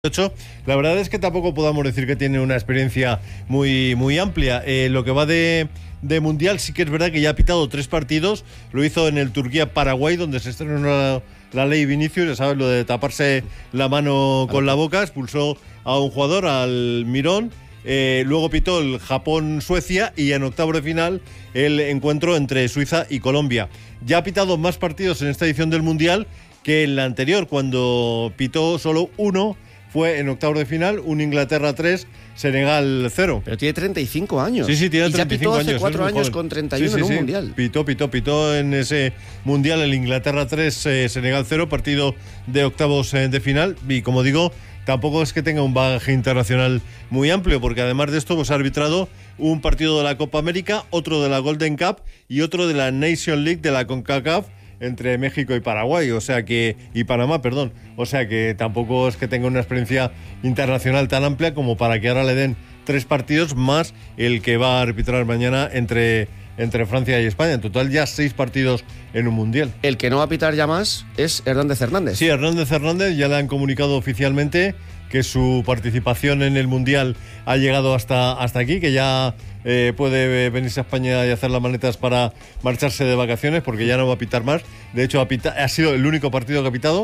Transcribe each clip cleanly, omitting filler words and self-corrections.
La verdad es que tampoco podamos decir que tiene una experiencia muy amplia. Lo que va de Mundial, sí que es verdad que ya ha pitado 3 partidos. Lo hizo en el Turquía-Paraguay, donde se estrenó la ley Vinicius, ya sabes, lo de taparse la mano con la boca. Expulsó a un jugador, al Mirón. Luego pitó el Japón-Suecia y en octavos de final el encuentro entre Suiza y Colombia. Ya ha pitado más partidos en esta edición del Mundial que en la anterior, cuando pitó solo uno. Fue en octavos de final, un Inglaterra 3, Senegal 0. Pero tiene 35 años. Sí, tiene 35 años. Y ya pitó hace 4 años con 31 en un Mundial. Pitó en ese Mundial el Inglaterra 3, Senegal 0, partido de octavos de final. Y como digo, tampoco es que tenga un bagaje internacional muy amplio, porque además de esto pues ha arbitrado un partido de la Copa América, otro de la Golden Cup y otro de la Nation League de la CONCACAF, entre México y Paraguay, y Panamá, perdón. O sea que tampoco es que tenga una experiencia internacional tan amplia como para que ahora le den 3 partidos más el que va a arbitrar mañana entre Francia y España. En total ya 6 partidos en un Mundial. El que no va a pitar ya más es Hernández Hernández. Sí, Hernández Hernández ya le han comunicado oficialmente que su participación en el Mundial ha llegado hasta aquí, que ya puede venirse a España y hacer las maletas para marcharse de vacaciones, porque ya no va a pitar más. De hecho, ha sido el único partido que ha pitado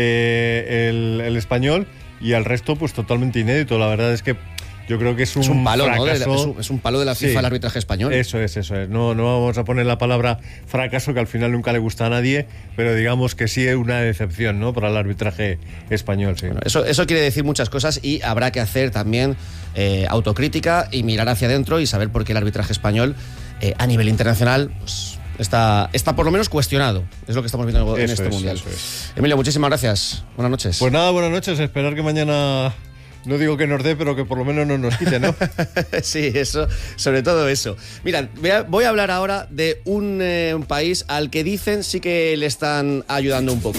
el español, y al resto pues totalmente inédito. La verdad es que yo creo que es un palo, fracaso. ¿no? Es un palo de la FIFA, sí, el arbitraje español. Eso es. No vamos a poner la palabra fracaso, que al final nunca le gusta a nadie, pero digamos que sí es una decepción, ¿no?, para el arbitraje español. Sí. Bueno, eso quiere decir muchas cosas, y habrá que hacer también autocrítica y mirar hacia adentro y saber por qué el arbitraje español a nivel internacional pues, está por lo menos cuestionado. Es lo que estamos viendo en este Mundial. Eso es. Emilio, muchísimas gracias. Buenas noches. Pues nada, buenas noches. Esperar que mañana... No digo que nos dé, pero que por lo menos no nos quite, ¿no? Sí, eso, sobre todo eso. Mira, voy a hablar ahora de un país al que dicen sí que le están ayudando un poco.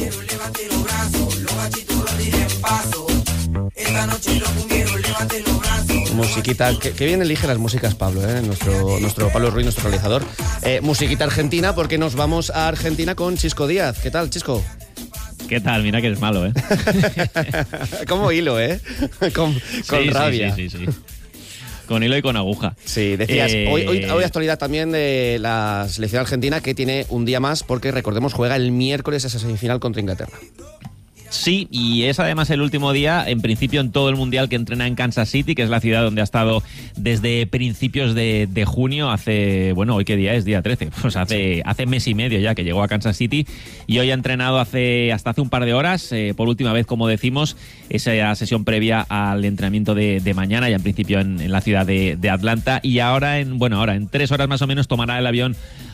Musiquita, que bien elige las músicas Pablo, nuestro Pablo Ruiz, nuestro realizador. Musiquita argentina, porque nos vamos a Argentina con Chisco Díaz. ¿Qué tal, Chisco? ¿Qué tal? Mira que eres malo, ¿eh? Como hilo, con rabia. Sí. Con hilo y con aguja. Sí, decías, hoy actualidad también de la selección argentina, que tiene un día más, porque recordemos, juega el miércoles esa semifinal contra Inglaterra. Sí, y es además el último día, en principio, en todo el Mundial, que entrena en Kansas City, que es la ciudad donde ha estado desde principios de junio, ¿hoy qué día es? Día 13. Pues hace mes y medio ya que llegó a Kansas City, y hoy ha entrenado hasta hace un par de horas, por última vez, como decimos, esa sesión previa al entrenamiento de mañana, ya en principio en la ciudad de Atlanta, y ahora en 3 horas más o menos tomará el avión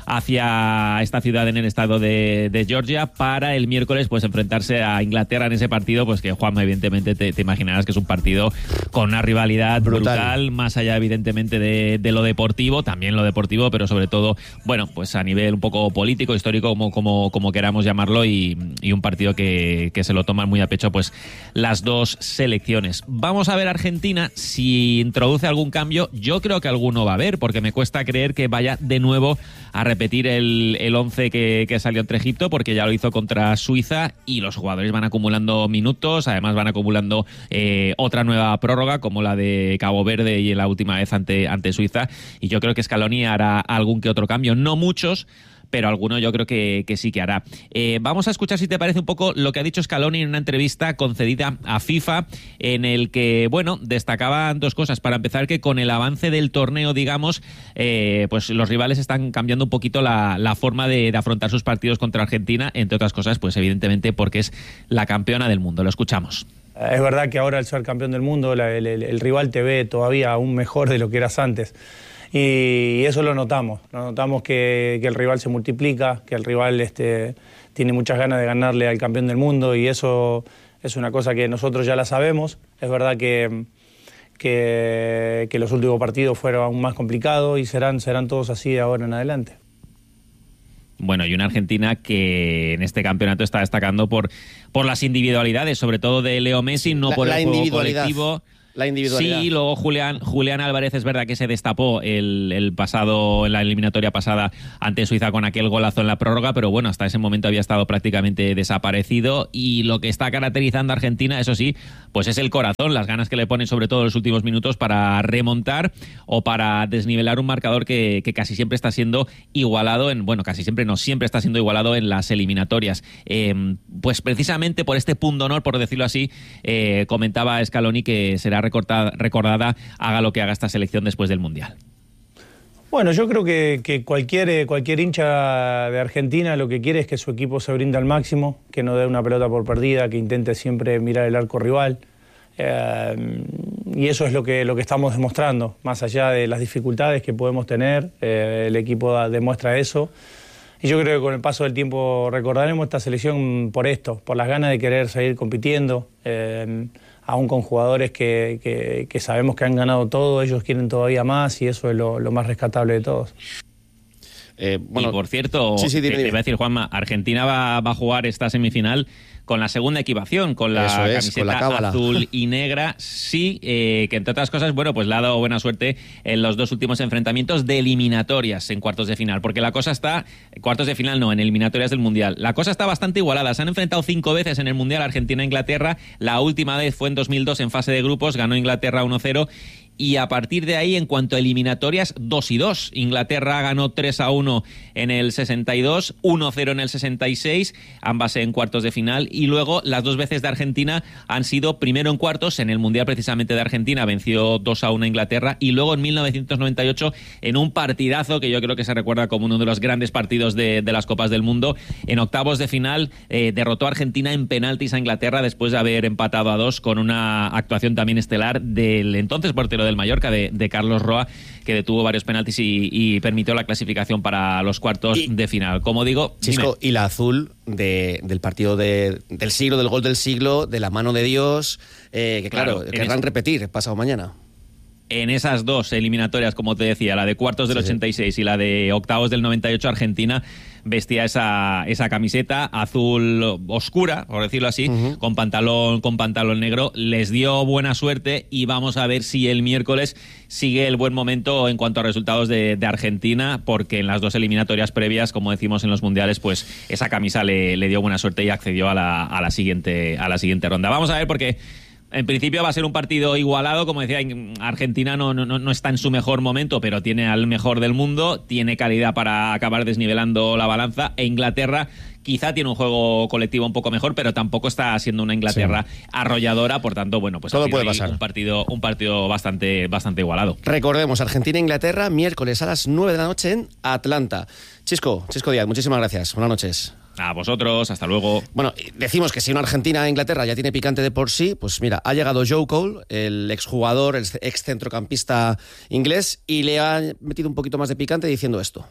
hacia esta ciudad en el estado de Georgia para el miércoles pues enfrentarse a Inglaterra en ese partido, pues que Juanma, evidentemente te imaginarás que es un partido con una rivalidad brutal, más allá evidentemente de lo deportivo, también lo deportivo, pero sobre todo, pues a nivel un poco político, histórico, como queramos llamarlo, y un partido que se lo toman muy a pecho pues las dos selecciones. Vamos a ver Argentina si introduce algún cambio. Yo creo que alguno va a haber, porque me cuesta creer que vaya de nuevo a repetir el 11 que salió entre Egipto, porque ya lo hizo contra Suiza, y los jugadores van acumulando minutos, además van acumulando otra nueva prórroga como la de Cabo Verde y la última vez ante Suiza, y yo creo que Scaloni hará algún que otro cambio, no muchos, pero alguno yo creo que sí que hará. Vamos a escuchar, si te parece, un poco lo que ha dicho Scaloni en una entrevista concedida a FIFA, en el que, destacaban 2 cosas. Para empezar, que con el avance del torneo, digamos, pues los rivales están cambiando un poquito la forma de afrontar sus partidos contra Argentina, entre otras cosas, pues evidentemente porque es la campeona del mundo. Lo escuchamos. Es verdad que ahora, al ser campeón del mundo, el rival te ve todavía aún mejor de lo que eras antes. Y eso lo notamos que el rival se multiplica, que el rival tiene muchas ganas de ganarle al campeón del mundo, y eso es una cosa que nosotros ya la sabemos. Es verdad que los últimos partidos fueron aún más complicados, y serán todos así de ahora en adelante. Y una Argentina que en este campeonato está destacando por las individualidades, sobre todo de Leo Messi, no por el juego colectivo. la individualidad. Sí, luego Julián Álvarez es verdad que se destapó el pasado, en la eliminatoria pasada ante Suiza con aquel golazo en la prórroga, pero bueno, hasta ese momento había estado prácticamente desaparecido, y lo que está caracterizando a Argentina, eso sí, pues es el corazón, las ganas que le ponen sobre todo en los últimos minutos para remontar o para desnivelar un marcador que casi siempre está siendo igualado casi siempre no, siempre está siendo igualado en las eliminatorias. Pues precisamente por este punto honor, por decirlo así, comentaba Scaloni que será recordada haga lo que haga esta selección después del Mundial. Bueno, yo creo que cualquier hincha de Argentina lo que quiere es que su equipo se brinde al máximo, que no dé una pelota por perdida, que intente siempre mirar el arco rival. Y eso es lo que estamos demostrando, más allá de las dificultades que podemos tener, el equipo demuestra eso. Y yo creo que con el paso del tiempo recordaremos esta selección por esto, por las ganas de querer seguir compitiendo, aún con jugadores que sabemos que han ganado todo, ellos quieren todavía más, y eso es lo más rescatable de todos. Y por cierto, dime. Te iba a decir, Juanma, Argentina va a jugar esta semifinal con la segunda equipación, con la camiseta con la cábala azul y negra, sí, que entre otras cosas, bueno, pues le ha dado buena suerte en los dos últimos enfrentamientos de eliminatorias en cuartos de final, porque la cosa está, cuartos de final no, en eliminatorias del Mundial, la cosa está bastante igualada, se han enfrentado 5 veces en el Mundial Argentina e Inglaterra, la última vez fue en 2002 en fase de grupos, ganó Inglaterra 1-0, y a partir de ahí, en cuanto a eliminatorias, 2-2. Inglaterra ganó 3-1 en el 62, 1-0 en el 66, ambas en cuartos de final, y luego las 2 veces de Argentina han sido primero en cuartos, en el Mundial precisamente de Argentina, venció 2-1 a Inglaterra, y luego en 1998, en un partidazo que yo creo que se recuerda como uno de los grandes partidos de las Copas del Mundo, en octavos de final, derrotó a Argentina en penaltis a Inglaterra después de haber empatado a 2 con una actuación también estelar del entonces portero del Mallorca, de Carlos Roa, que detuvo varios penaltis y permitió la clasificación para los cuartos de final. Como digo, Chisco, y la azul del partido del siglo, del gol del siglo, de la mano de Dios, que claro, querrán repetir pasado mañana. En esas 2 eliminatorias, como te decía, la de cuartos del 86 y la de octavos del 98, Argentina vestía esa camiseta azul oscura, por decirlo así, con pantalón negro. Les dio buena suerte y vamos a ver si el miércoles sigue el buen momento en cuanto a resultados de Argentina, porque en las 2 eliminatorias previas, como decimos en los mundiales, pues esa camisa le dio buena suerte y accedió a la siguiente ronda. Vamos a ver, porque en principio va a ser un partido igualado, como decía, Argentina no está en su mejor momento, pero tiene al mejor del mundo, tiene calidad para acabar desnivelando la balanza, e Inglaterra quizá tiene un juego colectivo un poco mejor, pero tampoco está siendo una Inglaterra arrolladora, por tanto, bueno, pues todo puede pasar. Un partido bastante igualado. Recordemos, Argentina-Inglaterra, miércoles a las 9 de la noche en Atlanta. Chisco Díaz, muchísimas gracias. Buenas noches. A vosotros, hasta luego. Bueno, decimos que si una Argentina-Inglaterra ya tiene picante de por sí, pues mira, ha llegado Joe Cole, el exjugador, el ex centrocampista inglés, y le ha metido un poquito más de picante diciendo esto.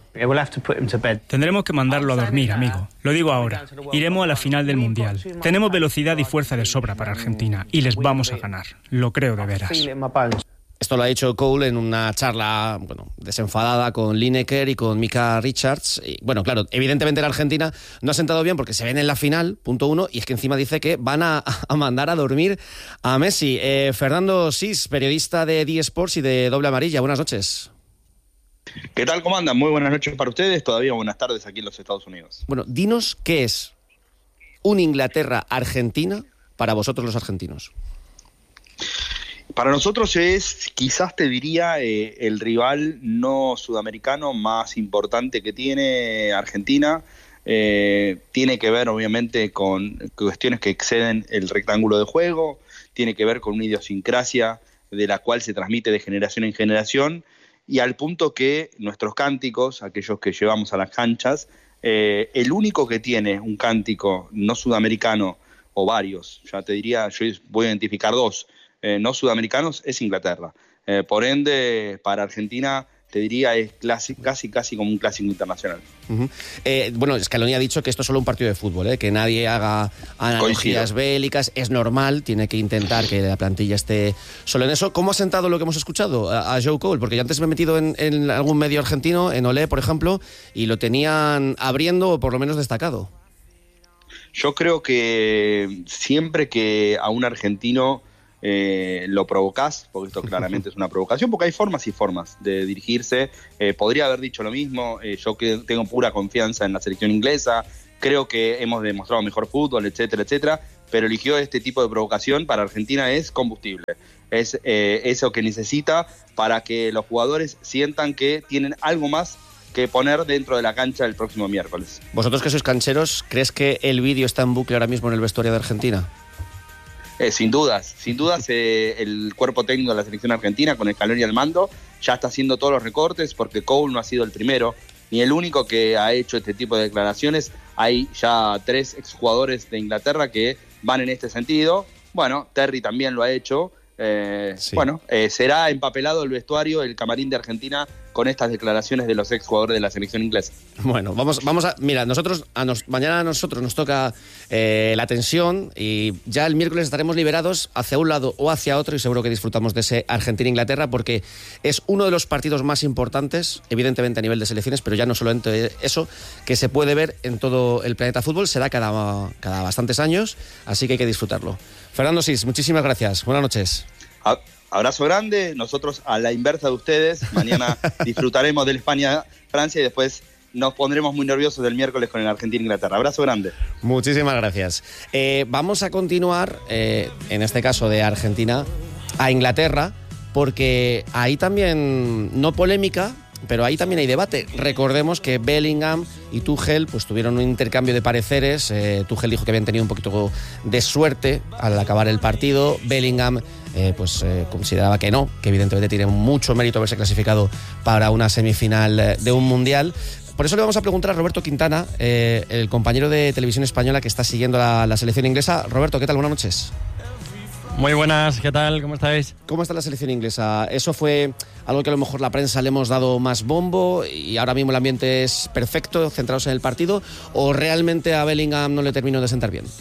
Tendremos que mandarlo a dormir, amigo. Lo digo ahora. Iremos a la final del Mundial. Tenemos velocidad y fuerza de sobra para Argentina, y les vamos a ganar. Lo creo de veras. Esto lo ha dicho Cole en una charla, desenfadada con Lineker y con Micah Richards. Y, bueno, claro, evidentemente la Argentina no ha sentado bien porque se ven en la final, punto 1, y es que encima dice que van a mandar a dormir a Messi. Fernando Sis, periodista de D Sports y de Doble Amarilla, buenas noches. ¿Qué tal, cómo andan? Muy buenas noches para ustedes, todavía buenas tardes aquí en los Estados Unidos. Bueno, dinos qué es un Inglaterra-Argentina para vosotros los argentinos. Para nosotros es, quizás te diría, el rival no sudamericano más importante que tiene Argentina. Tiene que ver, obviamente, con cuestiones que exceden el rectángulo de juego, tiene que ver con una idiosincrasia de la cual se transmite de generación en generación, y al punto que nuestros cánticos, aquellos que llevamos a las canchas, el único que tiene un cántico no sudamericano, o varios, ya te diría, yo voy a identificar 2, no sudamericanos, es Inglaterra. Por ende, para Argentina, te diría, es casi como un clásico internacional. Bueno, Scaloni ha dicho que esto es solo un partido de fútbol, que nadie haga analogías bélicas, es normal, tiene que intentar que la plantilla esté solo en eso. ¿Cómo ha sentado lo que hemos escuchado a Joe Cole? Porque yo antes me he metido en algún medio argentino, en Olé, por ejemplo, y lo tenían abriendo o por lo menos destacado. Yo creo que siempre que a un argentino lo provocás, porque esto claramente es una provocación, porque hay formas y formas de dirigirse. Podría haber dicho lo mismo, yo que tengo pura confianza en la selección inglesa, creo que hemos demostrado mejor fútbol, etcétera, etcétera, pero eligió este tipo de provocación. Para Argentina es combustible, es eso que necesita para que los jugadores sientan que tienen algo más que poner dentro de la cancha el próximo miércoles. Vosotros que sois cancheros, ¿crees que el vídeo está en bucle ahora mismo en el vestuario de Argentina? Sin dudas, el cuerpo técnico de la selección argentina con Scaloni al mando ya está haciendo todos los recortes, porque Cole no ha sido el primero ni el único que ha hecho este tipo de declaraciones. Hay ya 3 exjugadores de Inglaterra que van en este sentido. Bueno, Terry también lo ha hecho. Sí. Será empapelado el vestuario, el camarín de Argentina, con estas declaraciones de los exjugadores de la selección inglesa. Bueno, vamos a... Mira, mañana a nosotros nos toca la tensión, y ya el miércoles estaremos liberados hacia un lado o hacia otro, y seguro que disfrutamos de ese Argentina-Inglaterra, porque es uno de los partidos más importantes, evidentemente a nivel de selecciones, pero ya no solamente eso, que se puede ver en todo el planeta fútbol. Se da cada bastantes años, así que hay que disfrutarlo. Fernando Sis, muchísimas gracias. Buenas noches. Abrazo grande. Nosotros, a la inversa de ustedes, mañana disfrutaremos del España-Francia y después nos pondremos muy nerviosos del miércoles con el Argentina-Inglaterra. Abrazo grande. Muchísimas gracias. Vamos a continuar, en este caso de Argentina a Inglaterra, porque ahí también, no polémica, pero ahí también hay debate. Recordemos que Bellingham y Tuchel pues tuvieron un intercambio de pareceres. Tuchel dijo que habían tenido un poquito de suerte al acabar el partido. Bellingham consideraba que no, que evidentemente tiene mucho mérito haberse clasificado para una semifinal de un mundial. Por eso le vamos a preguntar a Roberto Quintana, el compañero de Televisión Española que está siguiendo la selección inglesa. Roberto, ¿qué tal? Buenas noches. Muy buenas, ¿qué tal? ¿Cómo estáis? ¿Cómo está la selección inglesa? ¿Eso fue algo que a lo mejor la prensa le hemos dado más bombo y ahora mismo el ambiente es perfecto, centrados en el partido, o realmente a Bellingham no le terminó de sentar bien?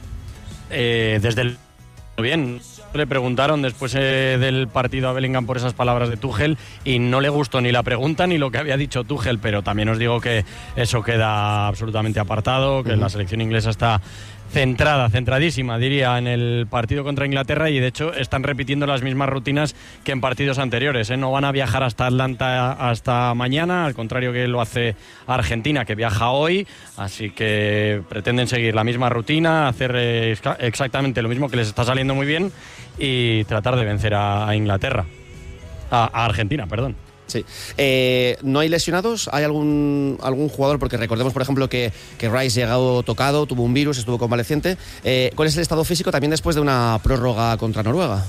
Desde el... Bien, le preguntaron después del partido a Bellingham por esas palabras de Tuchel y no le gustó ni la pregunta ni lo que había dicho Tuchel, pero también os digo que eso queda absolutamente apartado, que la selección inglesa está centradísima, diría, en el partido contra Inglaterra, y de hecho están repitiendo las mismas rutinas que en partidos anteriores, ¿eh? No van a viajar hasta Atlanta hasta mañana, al contrario que lo hace Argentina, que viaja hoy, así que pretenden seguir la misma rutina, hacer exactamente lo mismo, que les está saliendo muy bien, y tratar de vencer a Inglaterra, a Argentina, perdón. Sí. ¿No hay lesionados? ¿Hay algún jugador? Porque recordemos, por ejemplo, que Rice llegado tocado, tuvo un virus, estuvo convaleciente. ¿Cuál es el estado físico también después de una prórroga contra Noruega?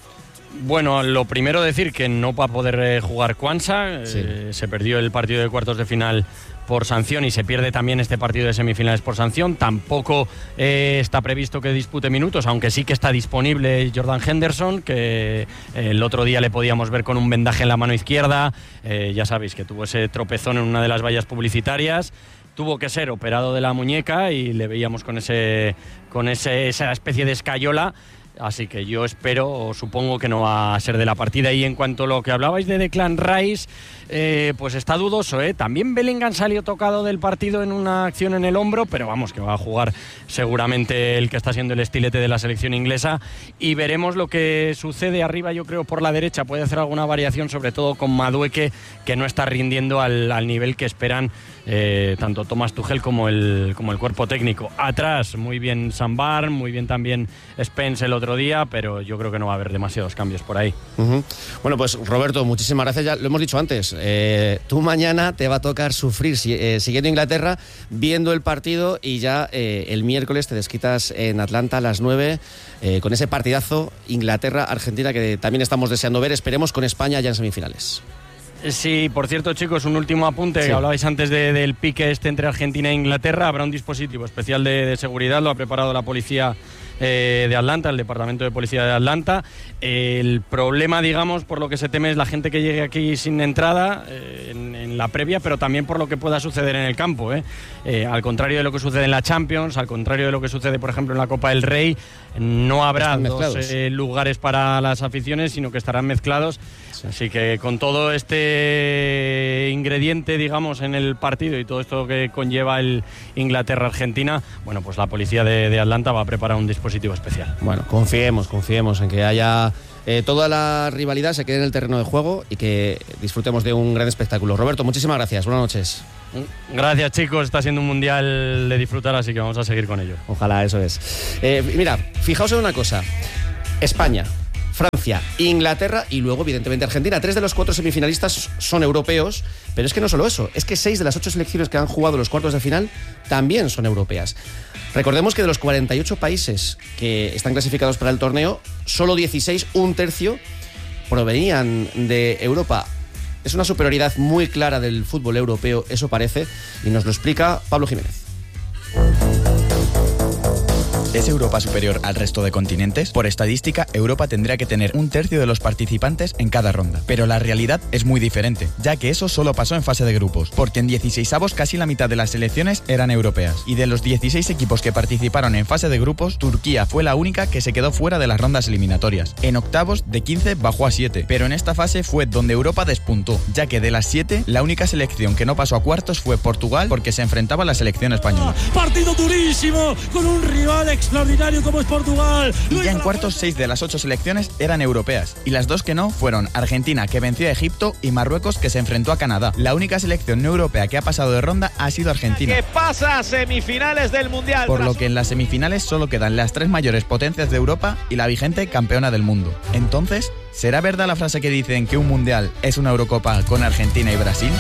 Bueno, lo primero decir que no va a poder jugar Quansah. Sí. Se perdió el partido de cuartos de final por sanción y se pierde también este partido de semifinales por sanción. Tampoco está previsto que dispute minutos, aunque sí que está disponible Jordan Henderson, que el otro día le podíamos ver con un vendaje en la mano izquierda. Ya sabéis que tuvo ese tropezón en una de las vallas publicitarias. Tuvo que ser operado de la muñeca y le veíamos con esa especie de escayola. Así que yo espero o supongo que no va a ser de la partida. Y en cuanto a lo que hablabais de Declan Rice, pues está dudoso, ¿eh? También Bellingham salió tocado del partido en una acción en el hombro, pero vamos, que va a jugar seguramente el que está siendo el estilete de la selección inglesa. Y veremos lo que sucede arriba. Yo creo por la derecha puede hacer alguna variación, sobre todo con Madueke, que no está rindiendo al nivel que esperan tanto Thomas Tuchel como el cuerpo técnico. Atrás, muy bien Sambar, muy bien también Spence el otro día, pero yo creo que no va a haber demasiados cambios por ahí. Uh-huh. Bueno, pues Roberto, muchísimas gracias. Ya lo hemos dicho antes, tú mañana te va a tocar sufrir siguiendo Inglaterra, viendo el partido, y ya el miércoles te desquitas en Atlanta a las 9 con ese partidazo Inglaterra-Argentina que también estamos deseando ver. Esperemos con España ya en semifinales. Sí, por cierto, chicos, un último apunte. Sí. Hablabais antes del pique entre Argentina e Inglaterra. Habrá un dispositivo especial de seguridad, lo ha preparado la policía de Atlanta, el Departamento de Policía de Atlanta. El problema, digamos, por lo que se teme es la gente que llegue aquí sin entrada. En la previa, pero también por lo que pueda suceder en el campo, al contrario de lo que sucede en la Champions, al contrario de lo que sucede, por ejemplo, en la Copa del Rey, no habrá dos lugares para las aficiones, sino que estarán mezclados. Sí. Así que con todo este ingrediente, digamos, en el partido y todo esto que conlleva el Inglaterra-Argentina, bueno, pues la policía de Atlanta va a preparar un dispositivo especial. Bueno, confiemos en que haya toda la rivalidad se quede en el terreno de juego y que disfrutemos de un gran espectáculo. Roberto, muchísimas gracias. Buenas noches. Gracias, chicos. Está siendo un mundial de disfrutar, así que vamos a seguir con ello. Ojalá, eso es. Mira, fijaos en una cosa. España, Francia, Inglaterra y luego, evidentemente, Argentina. 3 de los 4 semifinalistas son europeos, pero es que no solo eso, es que 6 de las 8 selecciones que han jugado los cuartos de final también son europeas. Recordemos que de los 48 países que están clasificados para el torneo, solo 16, un tercio, provenían de Europa. Es una superioridad muy clara del fútbol europeo, eso parece, y nos lo explica Pablo Jiménez. ¿Es Europa superior al resto de continentes? Por estadística, Europa tendría que tener un tercio de los participantes en cada ronda. Pero la realidad es muy diferente, ya que eso solo pasó en fase de grupos, porque en 16avos casi la mitad de las selecciones eran europeas. Y de los 16 equipos que participaron en fase de grupos, Turquía fue la única que se quedó fuera de las rondas eliminatorias. En octavos, de 15 bajó a 7, pero en esta fase fue donde Europa despuntó, ya que de las 7, la única selección que no pasó a cuartos fue Portugal, porque se enfrentaba a la selección española. Partido durísimo, con un rival extraordinario como es Portugal. Y ya en cuartos, 6 de las 8 selecciones eran europeas, y las 2 que no fueron Argentina, que venció a Egipto, y Marruecos, que se enfrentó a Canadá. La única selección no europea que ha pasado de ronda ha sido Argentina, que pasa a semifinales del Mundial. Por lo que en las semifinales solo quedan las 3 mayores potencias de Europa y la vigente campeona del mundo. Entonces, ¿será verdad la frase que dicen que un Mundial es una Eurocopa con Argentina y Brasil?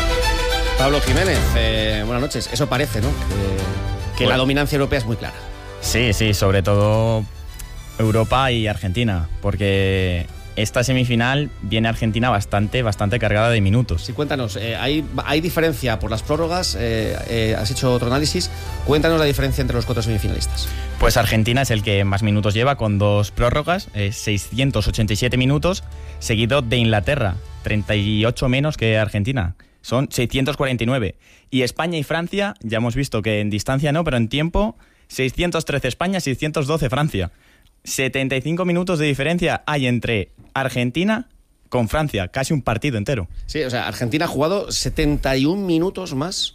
Pablo Jiménez, buenas noches. Eso parece, ¿no? Que la dominancia europea es muy clara. Sí, sobre todo Europa y Argentina, porque esta semifinal viene Argentina bastante cargada de minutos. Sí, cuéntanos, ¿hay diferencia por las prórrogas? Has hecho otro análisis. Cuéntanos la diferencia entre los 4 semifinalistas. Pues Argentina es el que más minutos lleva, con 2 prórrogas, 687 minutos, seguido de Inglaterra, 38 menos que Argentina. Son 649. Y España y Francia, ya hemos visto que en distancia no, pero en tiempo, 613 España, 612 Francia. 75 minutos de diferencia hay entre Argentina con Francia, casi un partido entero. Sí, o sea, Argentina ha jugado 71 minutos más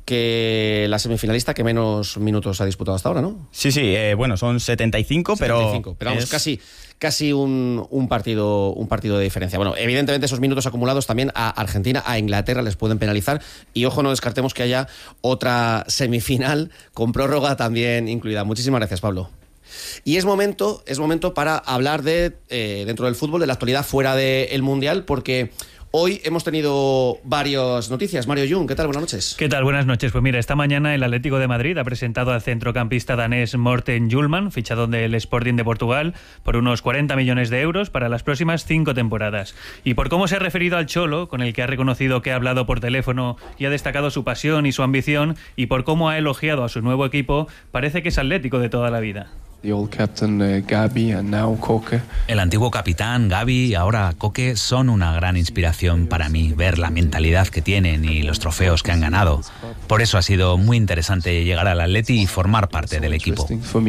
que la semifinalista que menos minutos ha disputado hasta ahora, ¿no? Sí, bueno, son 75, pero vamos, casi un partido de diferencia. Bueno, evidentemente esos minutos acumulados también a Argentina, a Inglaterra les pueden penalizar, y ojo, no descartemos que haya otra semifinal con prórroga también incluida. Muchísimas gracias, Pablo. Y es momento para hablar de dentro del fútbol, de la actualidad fuera del Mundial, porque hoy hemos tenido varias noticias. Mario Jung, ¿qué tal? Buenas noches. ¿Qué tal? Buenas noches. Pues mira, esta mañana el Atlético de Madrid ha presentado al centrocampista danés Morten Hjulmand, fichado del Sporting de Portugal, por unos 40 millones de euros para las próximas 5 temporadas. Y por cómo se ha referido al Cholo, con el que ha reconocido que ha hablado por teléfono y ha destacado su pasión y su ambición, y por cómo ha elogiado a su nuevo equipo, parece que es atlético de toda la vida. El antiguo capitán, Gavi, y ahora Koke son una gran inspiración para mí, ver la mentalidad que tienen y los trofeos que han ganado. Por eso ha sido muy interesante llegar al Atleti y formar parte del equipo.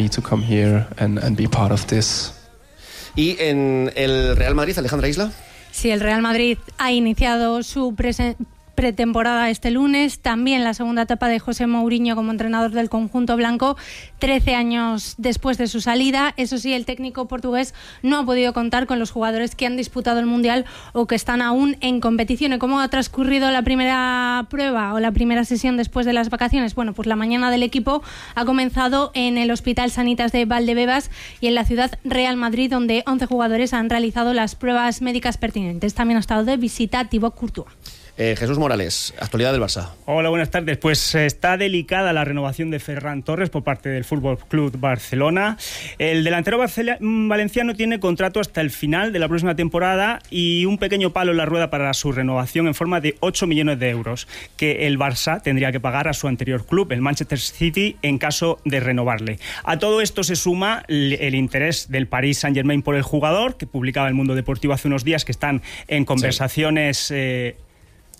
¿Y en el Real Madrid, Alejandra Isla? Sí, el Real Madrid ha iniciado su pretemporada este lunes, también la segunda etapa de José Mourinho como entrenador del conjunto blanco, 13 años después de su salida. Eso sí, el técnico portugués no ha podido contar con los jugadores que han disputado el Mundial o que están aún en competición. ¿Y cómo ha transcurrido la primera prueba o la primera sesión después de las vacaciones? Bueno, pues la mañana del equipo ha comenzado en el Hospital Sanitas de Valdebebas y en la ciudad Real Madrid, donde 11 jugadores han realizado las pruebas médicas pertinentes. También ha estado de visita Thibaut Courtois. Jesús Morales, actualidad del Barça. Hola, buenas tardes. Pues está delicada la renovación de Ferran Torres por parte del Fútbol Club Barcelona. El delantero valenciano tiene contrato hasta el final de la próxima temporada y un pequeño palo en la rueda para su renovación en forma de 8 millones de euros que el Barça tendría que pagar a su anterior club, el Manchester City, en caso de renovarle. A todo esto se suma el interés del Paris Saint-Germain por el jugador, que publicaba El Mundo Deportivo hace unos días que están en conversaciones...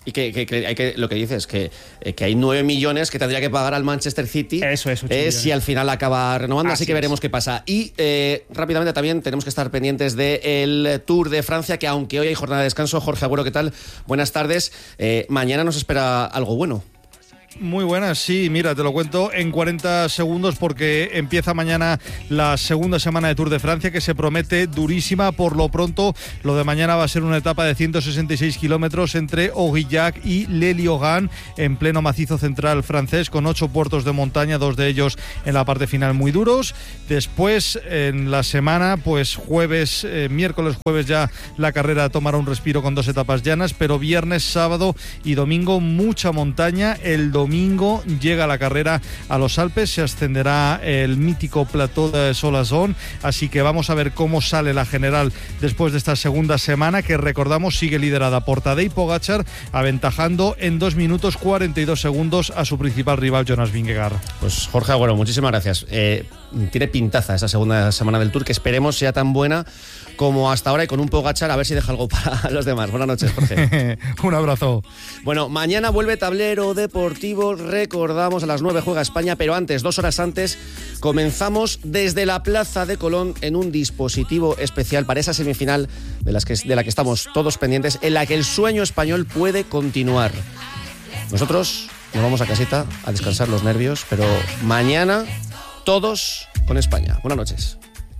Y que hay que, lo que dices, que hay 9 millones que tendría que pagar al Manchester City. Eso es. Si al final acaba renovando, así que veremos qué pasa. Y rápidamente también tenemos que estar pendientes del Tour de Francia, que aunque hoy hay jornada de descanso. Jorge Agüero, ¿qué tal? Buenas tardes. Mañana nos espera algo bueno. Muy buenas, sí, mira, te lo cuento en 40 segundos porque empieza mañana la segunda semana de Tour de Francia, que se promete durísima. Por lo pronto, lo de mañana va a ser una etapa de 166 kilómetros entre Aurillac y Le Lieugan, en pleno macizo central francés, con 8 puertos de montaña, 2 de ellos en la parte final muy duros. Después, en la semana, pues miércoles, jueves ya la carrera tomará un respiro con 2 etapas llanas, pero viernes, sábado y domingo mucha montaña. El domingo llega la carrera a los Alpes, se ascenderá el mítico plató de Solazón, así que vamos a ver cómo sale la general después de esta segunda semana, que recordamos sigue liderada por Tadej Pogačar, aventajando en 2 minutos 42 segundos a su principal rival Jonas Vingegaard. Pues Jorge Agüero, muchísimas gracias. Tiene pintaza esa segunda semana del Tour, que esperemos sea tan buena como hasta ahora, y con un Pogačar a ver si deja algo para los demás. Buenas noches, Jorge. Un abrazo. Bueno, mañana vuelve Tablero Deportivo, recordamos, a las 9 juega España, pero antes, 2 horas antes, comenzamos desde la Plaza de Colón en un dispositivo especial para esa semifinal de la que estamos todos pendientes, en la que el sueño español puede continuar. Nosotros nos vamos a casita a descansar los nervios, pero mañana todos con España. Buenas noches.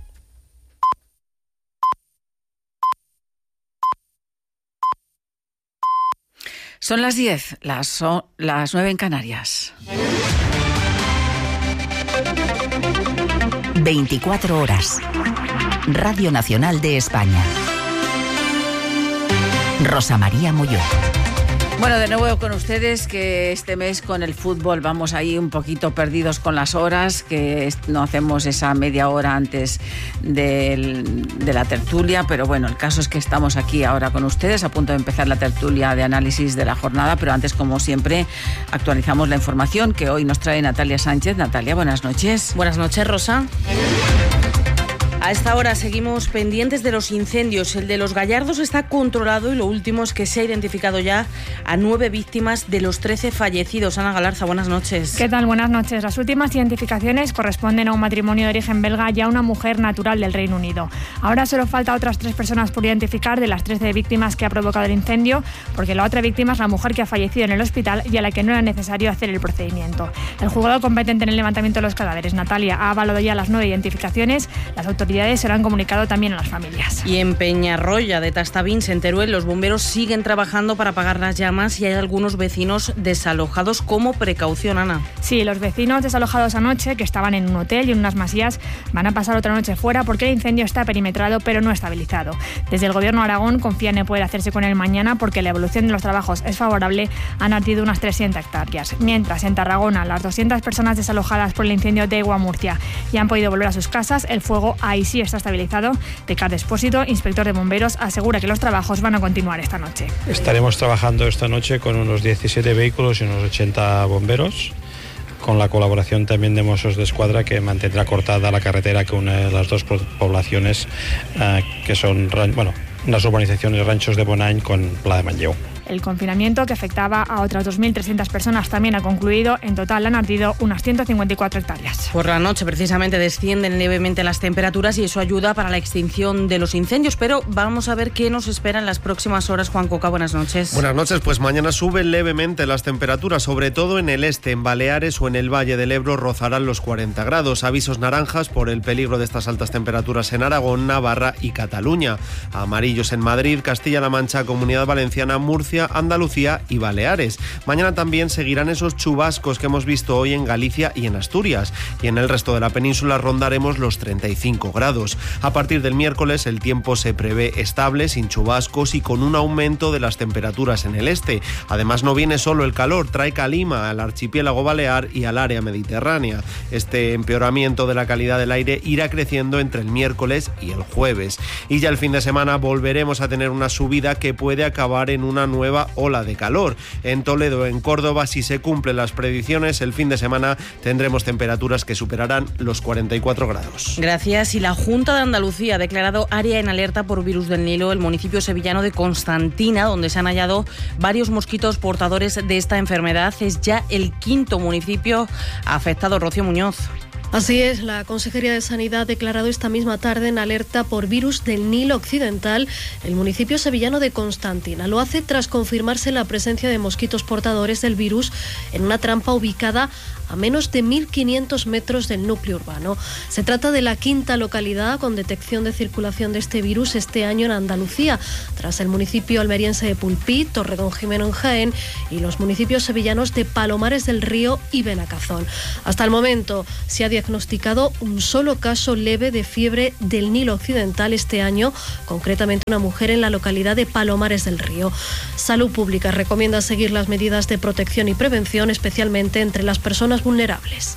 Son las 10, las 9 en Canarias. 24 horas. Radio Nacional de España. Rosa María Molló. Bueno, de nuevo con ustedes, que este mes con el fútbol vamos ahí un poquito perdidos con las horas, que no hacemos esa media hora antes de la tertulia, pero bueno, el caso es que estamos aquí ahora con ustedes, a punto de empezar la tertulia de análisis de la jornada, pero antes, como siempre, actualizamos la información que hoy nos trae Natalia Sánchez. Natalia, buenas noches. Buenas noches, Rosa. A esta hora seguimos pendientes de los incendios. El de Los Gallardos está controlado y lo último es que se ha identificado ya a 9 víctimas de los 13 fallecidos. Ana Galarza, buenas noches. ¿Qué tal? Buenas noches. Las últimas identificaciones corresponden a un matrimonio de origen belga y a una mujer natural del Reino Unido. Ahora solo falta otras 3 personas por identificar de las 13 víctimas que ha provocado el incendio, porque la otra víctima es la mujer que ha fallecido en el hospital y a la que no era necesario hacer el procedimiento. El juzgado competente en el levantamiento de los cadáveres, Natalia, ha avalado ya las 9 identificaciones. Las autoridades se lo han comunicado también a las familias. Y en Peñarroya de Tastavins, en Teruel, los bomberos siguen trabajando para apagar las llamas y hay algunos vecinos desalojados como precaución, Ana. Sí, los vecinos desalojados anoche, que estaban en un hotel y en unas masías, van a pasar otra noche fuera porque el incendio está perimetrado pero no estabilizado. Desde el Gobierno de Aragón confían en poder hacerse con él mañana porque la evolución de los trabajos es favorable. Han ardido unas 300 hectáreas. Mientras, en Tarragona, las 200 personas desalojadas por el incendio de Egua, Murcia, ya han podido volver a sus casas. El fuego ahí sí está estabilizado. Ricard Espósito, inspector de bomberos, asegura que los trabajos van a continuar esta noche. Estaremos trabajando esta noche con unos 17 vehículos y unos 80 bomberos, con la colaboración también de Mossos d'Esquadra, que mantendrá cortada la carretera que une las dos poblaciones, que son las urbanizaciones Ranchos de Bonany con Pla de Manlleu. El confinamiento, que afectaba a otras 2.300 personas, también ha concluido. En total han ardido unas 154 hectáreas. Por la noche, precisamente, descienden levemente las temperaturas y eso ayuda para la extinción de los incendios. Pero vamos a ver qué nos espera en las próximas horas. Juan Coca, buenas noches. Buenas noches. Pues mañana suben levemente las temperaturas, sobre todo en el este, en Baleares o en el Valle del Ebro rozarán los 40 grados. Avisos naranjas por el peligro de estas altas temperaturas en Aragón, Navarra y Cataluña. Amarillos en Madrid, Castilla-La Mancha, Comunidad Valenciana, Murcia, Andalucía y Baleares. Mañana también seguirán esos chubascos que hemos visto hoy en Galicia y en Asturias, y en el resto de la península rondaremos los 35 grados. A partir del miércoles el tiempo se prevé estable, sin chubascos y con un aumento de las temperaturas en el este. Además, no viene solo el calor, trae calima al archipiélago balear y al área mediterránea. Este empeoramiento de la calidad del aire irá creciendo entre el miércoles y el jueves. Y ya el fin de semana volveremos a tener una subida que puede acabar en una nueva nueva ola de calor. En Toledo, en Córdoba, si se cumplen las predicciones, el fin de semana tendremos temperaturas que superarán los 44 grados. Gracias. Y la Junta de Andalucía ha declarado área en alerta por virus del Nilo el municipio sevillano de Constantina, donde se han hallado varios mosquitos portadores de esta enfermedad. Es ya el quinto municipio afectado. Rocío Muñoz. Así es, la Consejería de Sanidad ha declarado esta misma tarde en alerta por virus del Nilo Occidental el municipio sevillano de Constantina. Lo hace tras confirmarse la presencia de mosquitos portadores del virus en una trampa ubicada a menos de 1.500 metros del núcleo urbano. Se trata de la quinta localidad con detección de circulación de este virus este año en Andalucía, tras el municipio almeriense de Pulpí, Torredonjimeno en Jaén y los municipios sevillanos de Palomares del Río y Benacazón. Hasta el momento se ha diagnosticado un solo caso leve de fiebre del Nilo Occidental este año, concretamente una mujer en la localidad de Palomares del Río. Salud Pública recomienda seguir las medidas de protección y prevención, especialmente entre las personas vulnerables.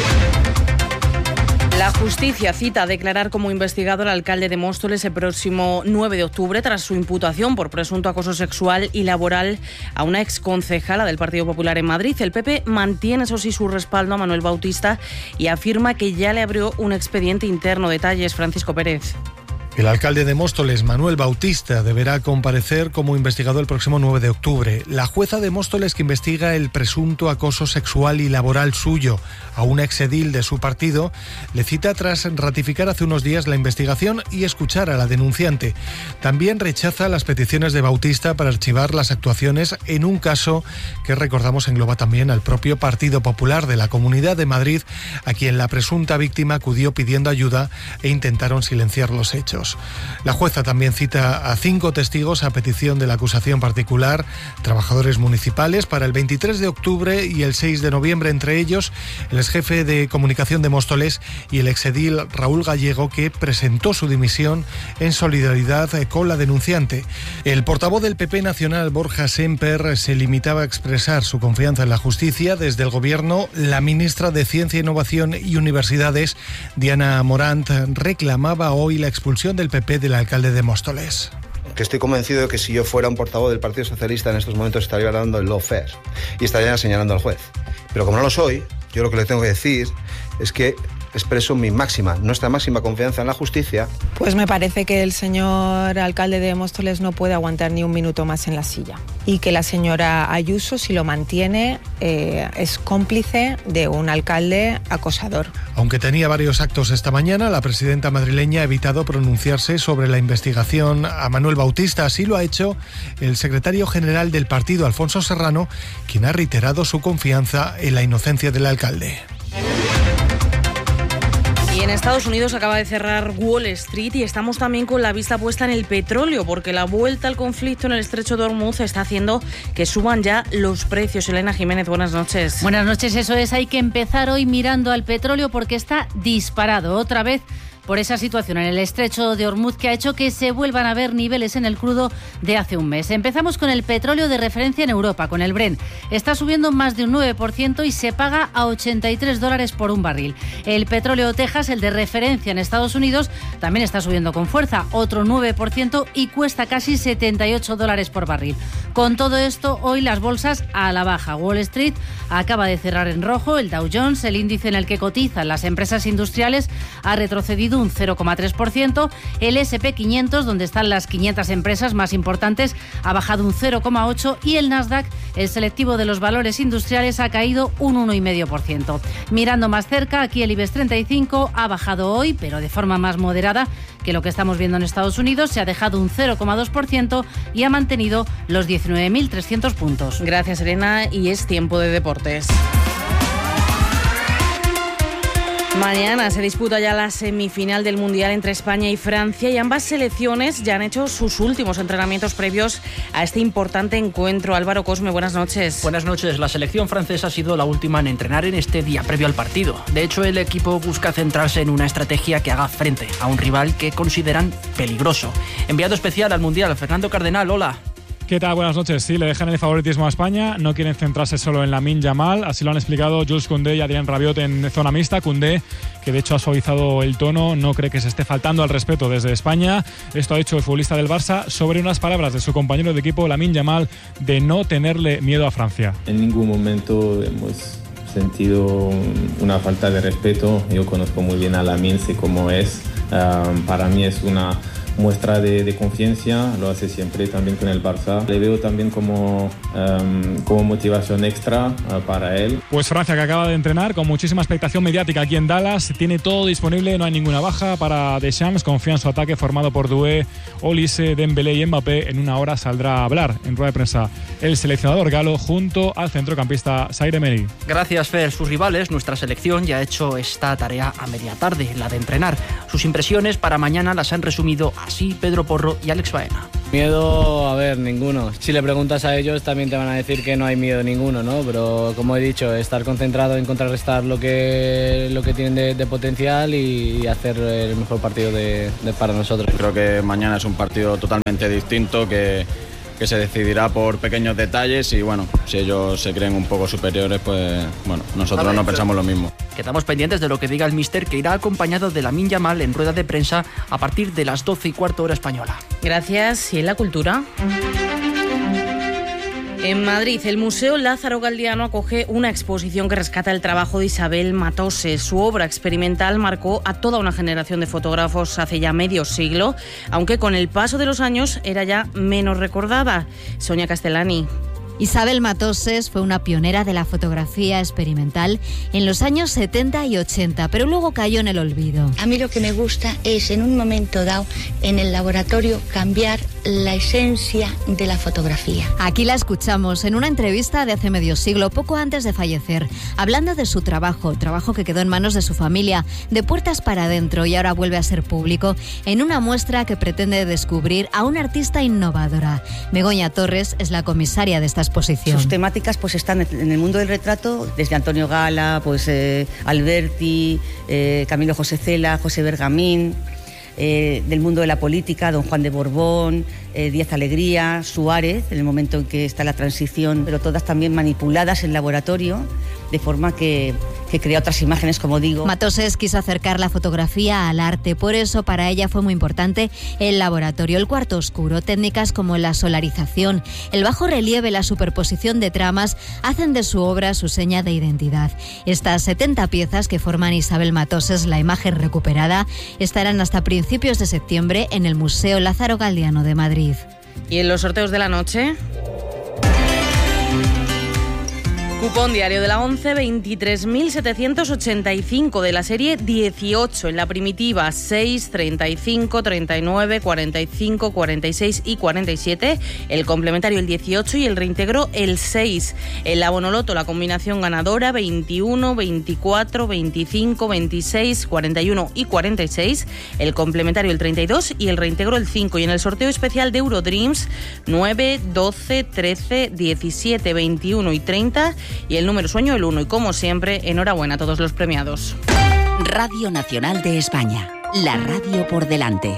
La justicia cita a declarar como investigado al alcalde de Móstoles el próximo 9 de octubre tras su imputación por presunto acoso sexual y laboral a una exconcejala del Partido Popular en Madrid. El PP mantiene, eso sí, su respaldo a Manuel Bautista y afirma que ya le abrió un expediente interno. Detalles, Francisco Pérez. El alcalde de Móstoles, Manuel Bautista, deberá comparecer como investigado el próximo 9 de octubre. La jueza de Móstoles, que investiga el presunto acoso sexual y laboral suyo a un exedil de su partido, le cita tras ratificar hace unos días la investigación y escuchar a la denunciante. También rechaza las peticiones de Bautista para archivar las actuaciones en un caso que, recordamos, engloba también al propio Partido Popular de la Comunidad de Madrid, a quien la presunta víctima acudió pidiendo ayuda e intentaron silenciar los hechos. La jueza también cita a 5 testigos a petición de la acusación particular, trabajadores municipales, para el 23 de octubre y el 6 de noviembre, entre ellos el exjefe de comunicación de Móstoles y el exedil Raúl Gallego, que presentó su dimisión en solidaridad con la denunciante. El portavoz del PP nacional, Borja Semper, se limitaba a expresar su confianza en la justicia. Desde el Gobierno, la ministra de Ciencia, Innovación y Universidades, Diana Morant, reclamaba hoy la expulsión del PP del alcalde de Móstoles. Que estoy convencido de que si yo fuera un portavoz del Partido Socialista en estos momentos estaría hablando del lawfare y estaría señalando al juez. Pero como no lo soy, yo lo que le tengo que decir es que expreso nuestra máxima confianza en la justicia. Pues me parece que el señor alcalde de Móstoles no puede aguantar ni un minuto más en la silla y que la señora Ayuso, si lo mantiene, es cómplice de un alcalde acosador. Aunque tenía varios actos esta mañana, la presidenta madrileña ha evitado pronunciarse sobre la investigación a Manuel Bautista. Así lo ha hecho el secretario general del partido, Alfonso Serrano, quien ha reiterado su confianza en la inocencia del alcalde. Y en Estados Unidos acaba de cerrar Wall Street y estamos también con la vista puesta en el petróleo, porque la vuelta al conflicto en el estrecho de Hormuz está haciendo que suban ya los precios. Elena Jiménez, buenas noches. Buenas noches, eso es. Hay que empezar hoy mirando al petróleo porque está disparado otra vez por esa situación en el estrecho de Hormuz que ha hecho que se vuelvan a ver niveles en el crudo de hace un mes. Empezamos con el petróleo de referencia en Europa, con el Brent. Está subiendo más de un 9% y se paga a $83 por un barril. El petróleo Texas, el de referencia en Estados Unidos, también está subiendo con fuerza, otro 9% y cuesta casi $78 por barril. Con todo esto, hoy las bolsas a la baja. Wall Street acaba de cerrar en rojo. El Dow Jones, el índice en el que cotizan las empresas industriales, ha retrocedido un 0,3%. El S&P 500, donde están las 500 empresas más importantes, ha bajado un 0,8% y el Nasdaq, el selectivo de los valores industriales, ha caído un 1,5%. Mirando más cerca, aquí el IBEX 35 ha bajado hoy, pero de forma más moderada que lo que estamos viendo en Estados Unidos. Se ha dejado un 0,2% y ha mantenido los 19.300 puntos. Gracias, Elena, y es tiempo de deportes. Mañana se disputa ya la semifinal del Mundial entre España y Francia y ambas selecciones ya han hecho sus últimos entrenamientos previos a este importante encuentro. Álvaro Cosme, buenas noches. Buenas noches. La selección francesa ha sido la última en entrenar en este día previo al partido. De hecho, el equipo busca centrarse en una estrategia que haga frente a un rival que consideran peligroso. Enviado especial al Mundial, Fernando Cardenal, hola. ¿Qué tal? Buenas noches. Sí, le dejan el favoritismo a España, no quieren centrarse solo en Lamine Yamal, así lo han explicado Jules Koundé y Adrien Rabiot en zona mixta. Koundé, que de hecho ha suavizado el tono, no cree que se esté faltando al respeto desde España. Esto ha dicho el futbolista del Barça sobre unas palabras de su compañero de equipo, Lamine Yamal, de no tenerle miedo a Francia. En ningún momento hemos sentido una falta de respeto. Yo conozco muy bien a Lamine, sé cómo es. Para mí es una muestra de confianza, lo hace siempre también con el Barça. Le veo también como motivación extra para él. Pues Francia, que acaba de entrenar con muchísima expectación mediática aquí en Dallas, tiene todo disponible, no hay ninguna baja para Deschamps, confía en su ataque formado por Doué, Olise, Dembélé y Mbappé. En una hora saldrá a hablar en rueda de prensa el seleccionador galo junto al centrocampista Zaire Emery. Gracias, Fer. Sus rivales, nuestra selección, ya ha hecho esta tarea a media tarde, la de entrenar. Sus impresiones para mañana las han resumido así Pedro Porro y Alex Baena. Miedo, a ver, ninguno. Si le preguntas a ellos también te van a decir que no hay miedo ninguno, ¿no? Pero como he dicho, estar concentrado en contrarrestar lo que tienen de potencial y hacer el mejor partido para nosotros. Creo que mañana es un partido totalmente distinto que se decidirá por pequeños detalles y bueno, si ellos se creen un poco superiores, pues bueno, nosotros no pensamos lo mismo. Quedamos pendientes de lo que diga el míster, que irá acompañado de Lamine Yamal en rueda de prensa a partir de las 12:15 hora española. Gracias. ¿Y en la cultura? En Madrid, el Museo Lázaro Galdiano acoge una exposición que rescata el trabajo de Isabel Matoses. Su obra experimental marcó a toda una generación de fotógrafos hace ya medio siglo, aunque con el paso de los años era ya menos recordada. Sonia Castellani. Isabel Matoses fue una pionera de la fotografía experimental en los años 70 y 80, pero luego cayó en el olvido. A mí lo que me gusta es, en un momento dado, en el laboratorio, cambiar la esencia de la fotografía. Aquí la escuchamos en una entrevista de hace medio siglo, poco antes de fallecer, hablando de su trabajo que quedó en manos de su familia, de puertas para adentro, y ahora vuelve a ser público en una muestra que pretende descubrir a una artista innovadora. Begoña Torres es la comisaria de esta exposición. Sus temáticas pues están en el mundo del retrato, desde Antonio Gala, Alberti, Camilo José Cela, José Bergamín, del mundo de la política, don Juan de Borbón, Díaz Alegría, Suárez, en el momento en que está la transición, pero todas también manipuladas en laboratorio, de forma que crea otras imágenes, como digo. Matoses quiso acercar la fotografía al arte, por eso para ella fue muy importante el laboratorio, el cuarto oscuro. Técnicas como la solarización, el bajo relieve, la superposición de tramas hacen de su obra su seña de identidad. Estas 70 piezas que forman Isabel Matoses, la imagen recuperada, estarán hasta principios de septiembre en el Museo Lázaro Galdiano de Madrid. ¿Y en los sorteos de la noche? Cupón diario de la 11, 23.785 de la serie 18. En la primitiva 6, 35, 39, 45, 46 y 47. El complementario el 18 y el reintegro el 6. En la Bonoloto la combinación ganadora 21, 24, 25, 26, 41 y 46. El complementario el 32 y el reintegro el 5. Y en el sorteo especial de Eurodreams 9, 12, 13, 17, 21 y 30. Y el número sueño el 1. Y como siempre, enhorabuena a todos los premiados. Radio Nacional de España. La radio por delante.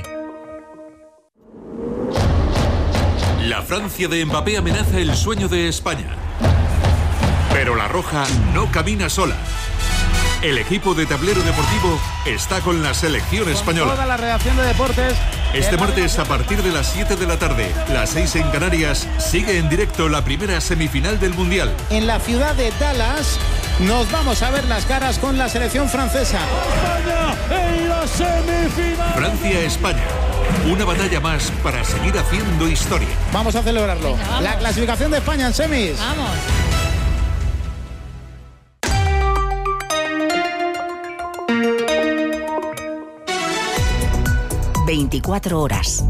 La Francia de Mbappé amenaza el sueño de España. Pero la roja no camina sola. El equipo de Tablero Deportivo está con la selección española. Toda la redacción de deportes. Este martes a partir de las 7 de la tarde, las 6 en Canarias, sigue en directo la primera semifinal del Mundial. En la ciudad de Dallas nos vamos a ver las caras con la selección francesa. España en la semifinal. Francia-España. Una batalla más para seguir haciendo historia. Vamos a celebrarlo. Venga, vamos. La clasificación de España en semis. Vamos. 24 horas.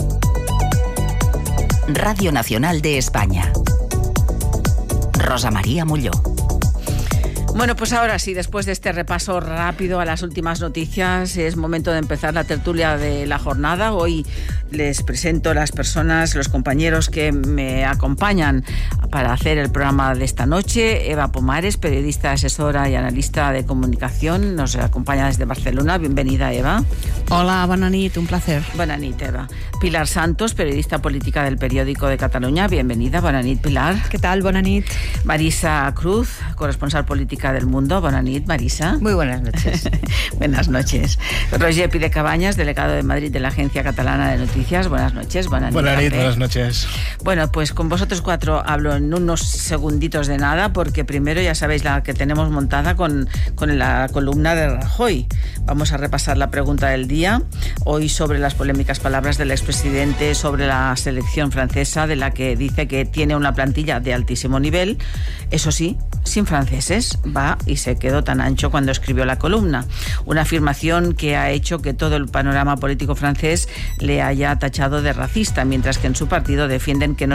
Radio Nacional de España. Rosa María Molló. Bueno, pues ahora sí, después de este repaso rápido a las últimas noticias, es momento de empezar la tertulia de la jornada. Hoy Les presento las personas, los compañeros que me acompañan para hacer el programa de esta noche. Eva Pomares, periodista, asesora y analista de comunicación, nos acompaña desde Barcelona. Bienvenida, Eva. Hola, bona nit, un placer. Bona nit, Eva. Pilar Santos, periodista política del Periódico de Cataluña. Bienvenida, bona nit, Pilar. ¿Qué tal? Bona nit. Marisa Cruz, corresponsal política del Mundo. Bona nit, Marisa. Muy buenas noches. Buenas noches. Roger Pide Cabañas, delegado de Madrid de la Agencia Catalana de Noticias. Buenas noches. Bona nit. Buenas noches. Bueno, pues con vosotros cuatro hablo en unos segunditos de nada, porque primero ya sabéis la que tenemos montada con la columna de Rajoy. Vamos a repasar la pregunta del día, hoy sobre las polémicas palabras del expresidente sobre la selección francesa, de la que dice que tiene una plantilla de altísimo nivel, eso sí, sin franceses. Va y se quedó tan ancho cuando escribió la columna. Una afirmación que ha hecho que todo el panorama político francés le haya tachado de racista, mientras que en su partido defienden que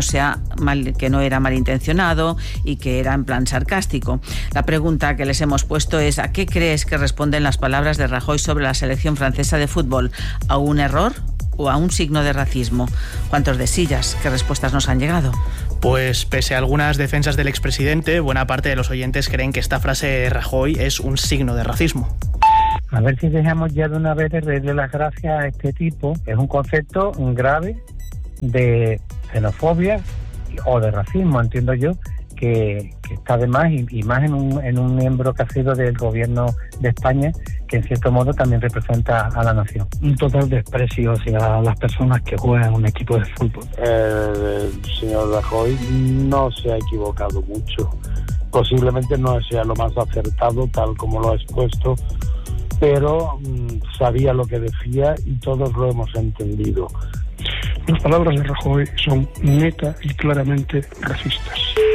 no era malintencionado y que era en plan sarcástico. La pregunta que les hemos puesto es: ¿a qué crees que responden las palabras de Rajoy sobre la selección francesa de fútbol? ¿A un error o a un signo de racismo? ¿Cuántos de sillas? ¿Qué respuestas nos han llegado? Pues pese a algunas defensas del expresidente, buena parte de los oyentes creen que esta frase de Rajoy es un signo de racismo. A ver si dejamos ya de una vez de darle las gracias a este tipo. Es un concepto grave de xenofobia o de racismo, entiendo yo, que está de más, y más en un miembro que ha sido del gobierno de España, que en cierto modo también representa a la nación. Un total desprecio hacia las personas que juegan en un equipo de fútbol. El señor Rajoy no se ha equivocado mucho. Posiblemente no sea lo más acertado, tal como lo ha expuesto, pero sabía lo que decía y todos lo hemos entendido. Las palabras de Rajoy son neta y claramente racistas.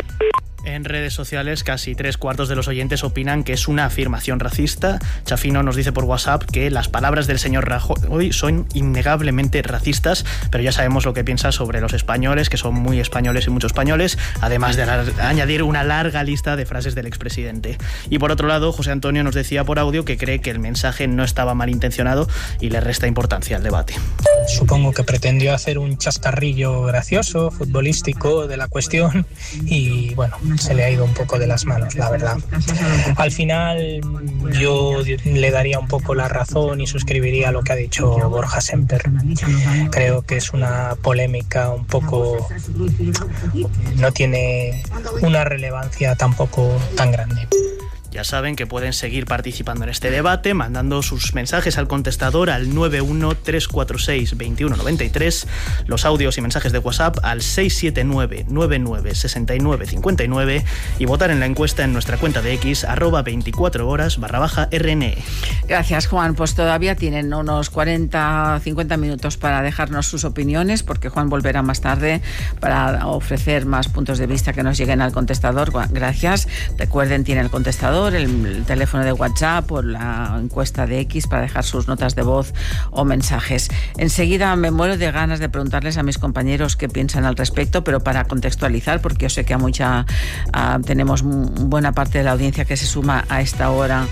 En redes sociales, casi 3/4 de los oyentes opinan que es una afirmación racista. Chafino nos dice por WhatsApp que las palabras del señor Rajoy son innegablemente racistas, pero ya sabemos lo que piensa sobre los españoles, que son muy españoles y muchos españoles, además de añadir una larga lista de frases del expresidente. Y por otro lado, José Antonio nos decía por audio que cree que el mensaje no estaba malintencionado y le resta importancia al debate. Supongo que pretendió hacer un chascarrillo gracioso, futbolístico de la cuestión, y bueno, se le ha ido un poco de las manos, la verdad. Al final yo le daría un poco la razón y suscribiría lo que ha dicho Borja Semper. Creo que es una polémica un poco... no tiene una relevancia tampoco tan grande. Ya saben que pueden seguir participando en este debate mandando sus mensajes al contestador al 913462193, los audios y mensajes de WhatsApp al 679996959 y votar en la encuesta en nuestra cuenta de X @24horas_RNE. Gracias, Juan. Pues todavía tienen unos 40-50 minutos para dejarnos sus opiniones, porque Juan volverá más tarde para ofrecer más puntos de vista que nos lleguen al contestador. Gracias. Recuerden, tiene el contestador, el teléfono de WhatsApp o la encuesta de X para dejar sus notas de voz o mensajes. Enseguida me muero de ganas de preguntarles a mis compañeros qué piensan al respecto, pero para contextualizar, porque yo sé que tenemos buena parte de la audiencia que se suma a esta hora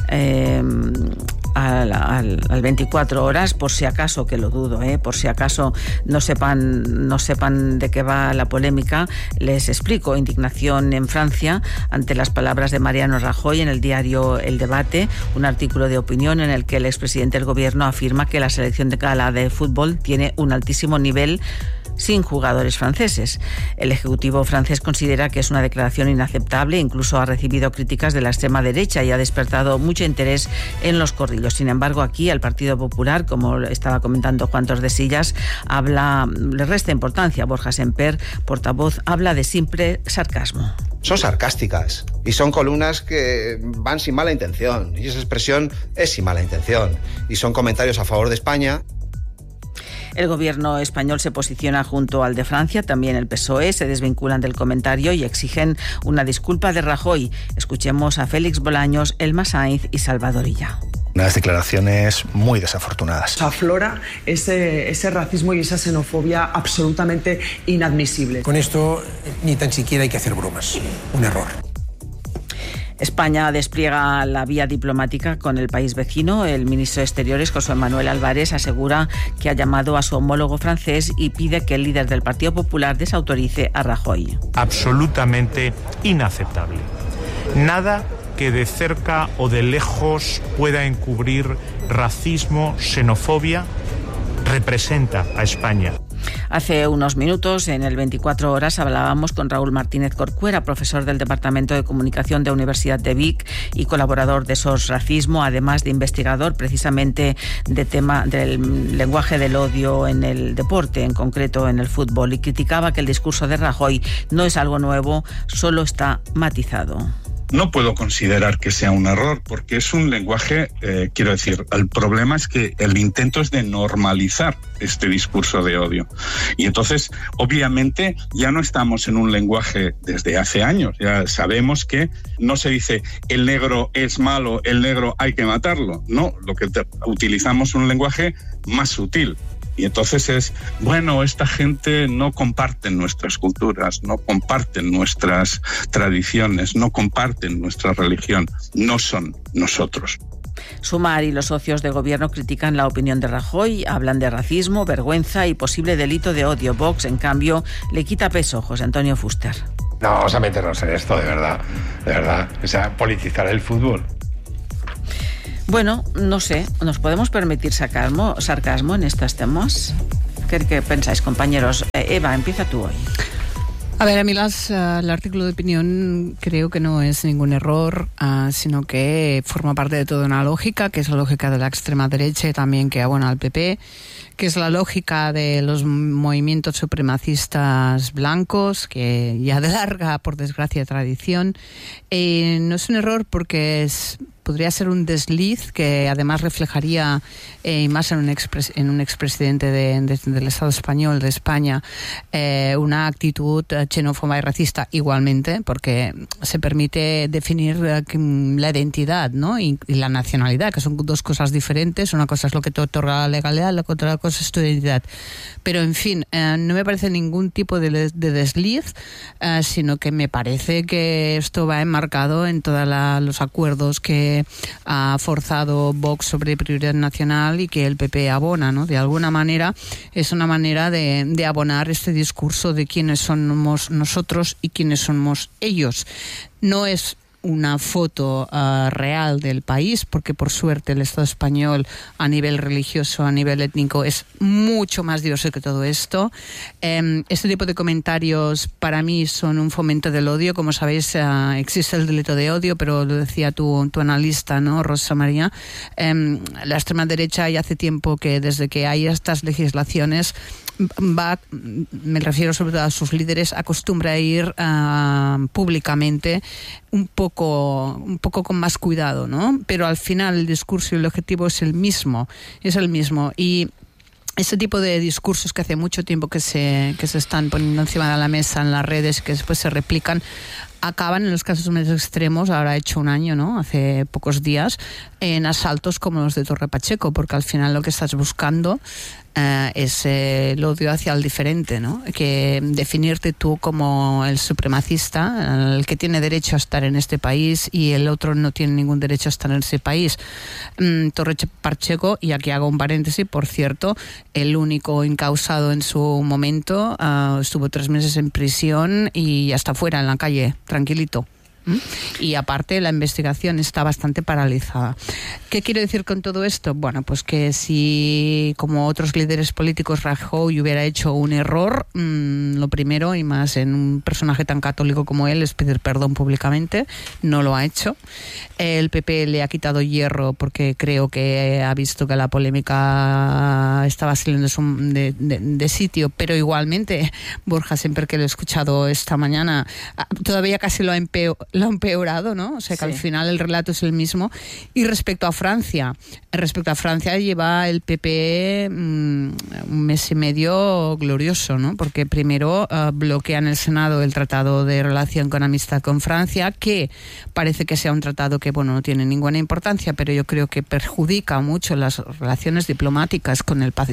al 24 horas, por si acaso, que lo dudo, por si acaso no sepan de qué va la polémica, les explico. Indignación en Francia ante las palabras de Mariano Rajoy en el diario El Debate, un artículo de opinión en el que el expresidente del gobierno afirma que la selección de gala de fútbol tiene un altísimo nivel sin jugadores franceses. El Ejecutivo francés considera que es una declaración inaceptable, incluso ha recibido críticas de la extrema derecha y ha despertado mucho interés en los corrillos. Sin embargo, aquí al Partido Popular, como estaba comentando Juan Tordesillas, le resta importancia. Borja Semper, portavoz, habla de simple sarcasmo. Son sarcásticas y son columnas que van sin mala intención, y esa expresión es sin mala intención, y son comentarios a favor de España. El gobierno español se posiciona junto al de Francia, también el PSOE, se desvinculan del comentario y exigen una disculpa de Rajoy. Escuchemos a Félix Bolaños, Elma Sainz y Salvador Illa. Unas declaraciones muy desafortunadas. Aflora ese racismo y esa xenofobia absolutamente inadmisible. Con esto ni tan siquiera hay que hacer bromas. Un error. España despliega la vía diplomática con el país vecino. El ministro de Exteriores, José Manuel Álvarez, asegura que ha llamado a su homólogo francés y pide que el líder del Partido Popular desautorice a Rajoy. Absolutamente inaceptable. Nada que de cerca o de lejos pueda encubrir racismo, xenofobia, representa a España. Hace unos minutos, en el 24 Horas, hablábamos con Raúl Martínez Corcuera, profesor del Departamento de Comunicación de Universidad de Vic y colaborador de SOS Racismo, además de investigador precisamente de tema del lenguaje del odio en el deporte, en concreto en el fútbol, y criticaba que el discurso de Rajoy no es algo nuevo, solo está matizado. No puedo considerar que sea un error, porque es un lenguaje, quiero decir, el problema es que el intento es de normalizar este discurso de odio. Y entonces, obviamente, ya no estamos en un lenguaje desde hace años. Ya sabemos que no se dice el negro es malo, el negro hay que matarlo. No, lo que utilizamos es un lenguaje más sutil. Y entonces es, bueno, esta gente no comparten nuestras culturas, no comparten nuestras tradiciones, no comparten nuestra religión, no son nosotros. Sumar y los socios de gobierno critican la opinión de Rajoy, hablan de racismo, vergüenza y posible delito de odio. Vox, en cambio, le quita peso. José Antonio Fuster. No vamos a meternos en esto, de verdad. O sea, politizar el fútbol. Bueno, no sé, ¿nos podemos permitir sarcasmo en estos temas? ¿Qué pensáis, compañeros? Eva, empieza tú hoy. A ver, a mí el artículo de opinión creo que no es ningún error, sino que forma parte de toda una lógica, que es la lógica de la extrema derecha y también que abona al PP, que es la lógica de los movimientos supremacistas blancos, que ya de larga, por desgracia, tradición. No es un error porque podría ser un desliz que además reflejaría, y más en un expresidente del Estado español, de España, una actitud xenófoba y racista igualmente, porque se permite definir la identidad, ¿no? y la nacionalidad, que son dos cosas diferentes. Una cosa es lo que te otorga la legalidad, la otra cosa es tu identidad. Pero, en fin, no me parece ningún tipo de desliz, sino que me parece que esto va enmarcado en todos los acuerdos que ha forzado Vox sobre prioridad nacional y que el PP abona, ¿no? De alguna manera es una manera de abonar este discurso de quiénes somos nosotros y quiénes somos ellos. No es una foto real del país, porque por suerte el Estado español a nivel religioso, a nivel étnico, es mucho más diverso que todo esto. Este tipo de comentarios para mí son un fomento del odio. Como sabéis, existe el delito de odio, pero lo decía tu analista, ¿no, Rosa María? La extrema derecha ya hace tiempo que desde que hay estas legislaciones me refiero sobre todo a sus líderes, acostumbra a ir públicamente un poco con más cuidado, ¿no? Pero al final el discurso y el objetivo es el mismo. Y este tipo de discursos que hace mucho tiempo que se están poniendo encima de la mesa en las redes, que después se replican, acaban en los casos más extremos, ahora ha hecho un año, ¿no? Hace pocos días, en asaltos como los de Torre Pacheco, porque al final lo que estás buscando es el odio hacia el diferente, ¿no? Que definirte tú como el supremacista, el que tiene derecho a estar en este país y el otro no tiene ningún derecho a estar en ese país. Torre Pacheco, y aquí hago un paréntesis, por cierto, el único incausado en su momento, estuvo 3 meses en prisión y ya está fuera en la calle, tranquilito. Y aparte la investigación está bastante paralizada. ¿Qué quiero decir con todo esto? Bueno, pues que si, como otros líderes políticos, Rajoy hubiera hecho un error, lo primero, y más en un personaje tan católico como él, es pedir perdón públicamente. No lo ha hecho. El PP le ha quitado hierro porque creo que ha visto que la polémica estaba saliendo de sitio, pero igualmente Borja, siempre que lo he escuchado esta mañana, todavía casi lo ha empeorado, ¿no? O sea que sí, al final el relato es el mismo. Y respecto a Francia lleva el PP un mes y medio glorioso, ¿no? Porque primero bloquea en el Senado el Tratado de Relación con Amistad con Francia, que parece que sea un tratado que, bueno, no tiene ninguna importancia, pero yo creo que perjudica mucho las relaciones diplomáticas con el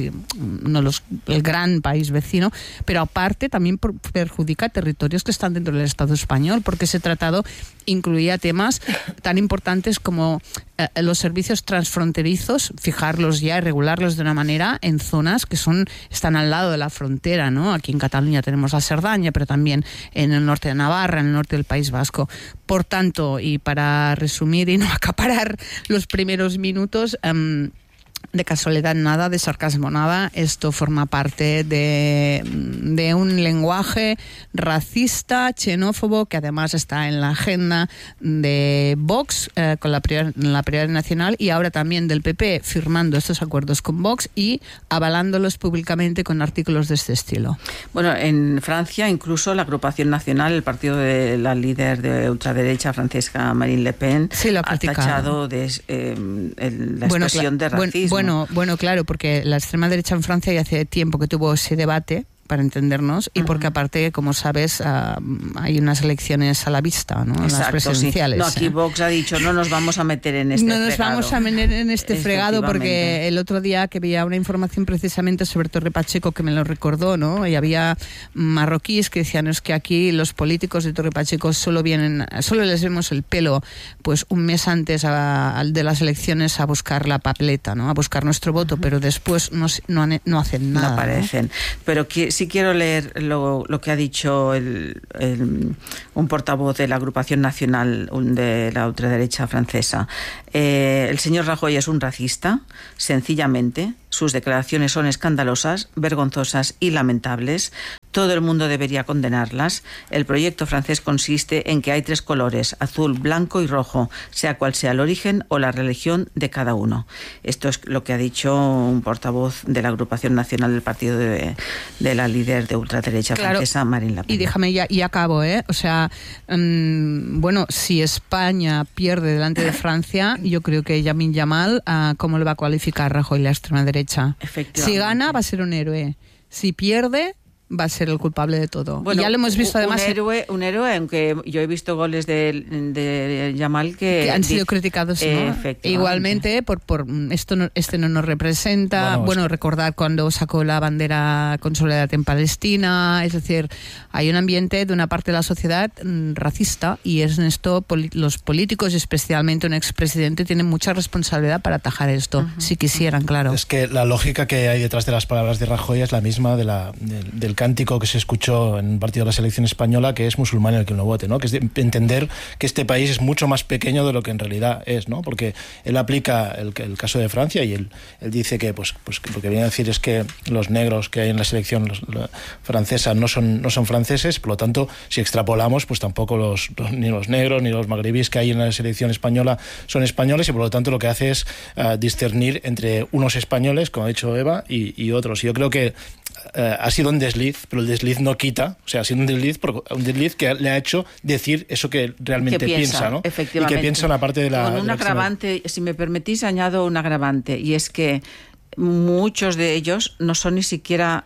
gran país vecino, pero aparte también perjudica territorios que están dentro del Estado español, porque ese tratado incluía temas tan importantes como los servicios transfronterizos, fijarlos ya y regularlos de una manera en zonas que están al lado de la frontera, ¿no? Aquí en Cataluña tenemos la Cerdaña, pero también en el norte de Navarra, en el norte del País Vasco. Por tanto, y para resumir y no acaparar los primeros minutos, de casualidad nada, de sarcasmo nada, esto forma parte de un lenguaje racista, xenófobo, que además está en la agenda de Vox con la prioridad nacional, y ahora también del PP, firmando estos acuerdos con Vox y avalándolos públicamente con artículos de este estilo. Bueno, en Francia incluso la agrupación nacional, el partido de la líder de ultraderecha francesa Marine Le Pen, sí, lo ha tachado de la expresión de racismo. Bueno, claro, porque la extrema derecha en Francia ya hace tiempo que tuvo ese debate, para entendernos, y porque aparte, como sabes, hay unas elecciones a la vista, ¿no? Exacto, las presidenciales. Sí. No, aquí Vox ha dicho, no nos vamos a meter en este fregado. No nos vamos a meter en este fregado, porque el otro día que veía una información precisamente sobre Torre Pacheco que me lo recordó, ¿no? Y había marroquíes que decían, es que aquí los políticos de Torre Pacheco solo les vemos el pelo pues un mes antes de las elecciones a buscar la papeleta, ¿no? A buscar nuestro voto, pero después no hacen nada. No aparecen. ¿No? Pero sí quiero leer lo que ha dicho un portavoz de la agrupación nacional de la ultraderecha francesa. El señor Rajoy es un racista, sencillamente. Sus declaraciones son escandalosas, vergonzosas y lamentables. Todo el mundo debería condenarlas. El proyecto francés consiste en que hay 3 colores, azul, blanco y rojo, sea cual sea el origen o la religión de cada uno. Esto es lo que ha dicho un portavoz de la agrupación nacional del partido de la líder de ultraderecha francesa, Marine Le Pen. Y déjame y acabo, o sea, bueno, si España pierde delante de Francia, yo creo que Lamine Yamal, ¿cómo le va a cualificar Rajoy la extrema derecha? Si gana, va a ser un héroe. Si pierde, va a ser el culpable de todo. Bueno, y ya lo hemos visto además. Un héroe, aunque yo he visto goles de Yamal que han sido criticados, ¿no? Igualmente, por este no nos representa. Bueno, recordar cuando sacó la bandera con soledad en Palestina. Es decir, hay un ambiente de una parte de la sociedad racista, y en esto los políticos, especialmente un expresidente, tienen mucha responsabilidad para atajar esto, si quisieran, claro. Es que la lógica que hay detrás de las palabras de Rajoy es la misma del cántico que se escuchó en un partido de la selección española, que es musulmán el que lo vote, ¿no? Que es de entender que este país es mucho más pequeño de lo que en realidad es, ¿no? Porque él aplica el caso de Francia, y él dice que pues lo que viene a decir es que los negros que hay en la selección francesa no son franceses. Por lo tanto, si extrapolamos, pues tampoco ni los negros ni los magrebíes que hay en la selección española son españoles, y por lo tanto lo que hace es discernir entre unos españoles, como ha dicho Eva, y otros. Yo creo que ha sido un desliz, pero el desliz no quita, o sea, ha sido un desliz que le ha hecho decir eso que realmente piensa, ¿no? Efectivamente. Y que piensa una parte de la... Con un agravante, si me permitís, añado un agravante, y es que muchos de ellos no son ni siquiera...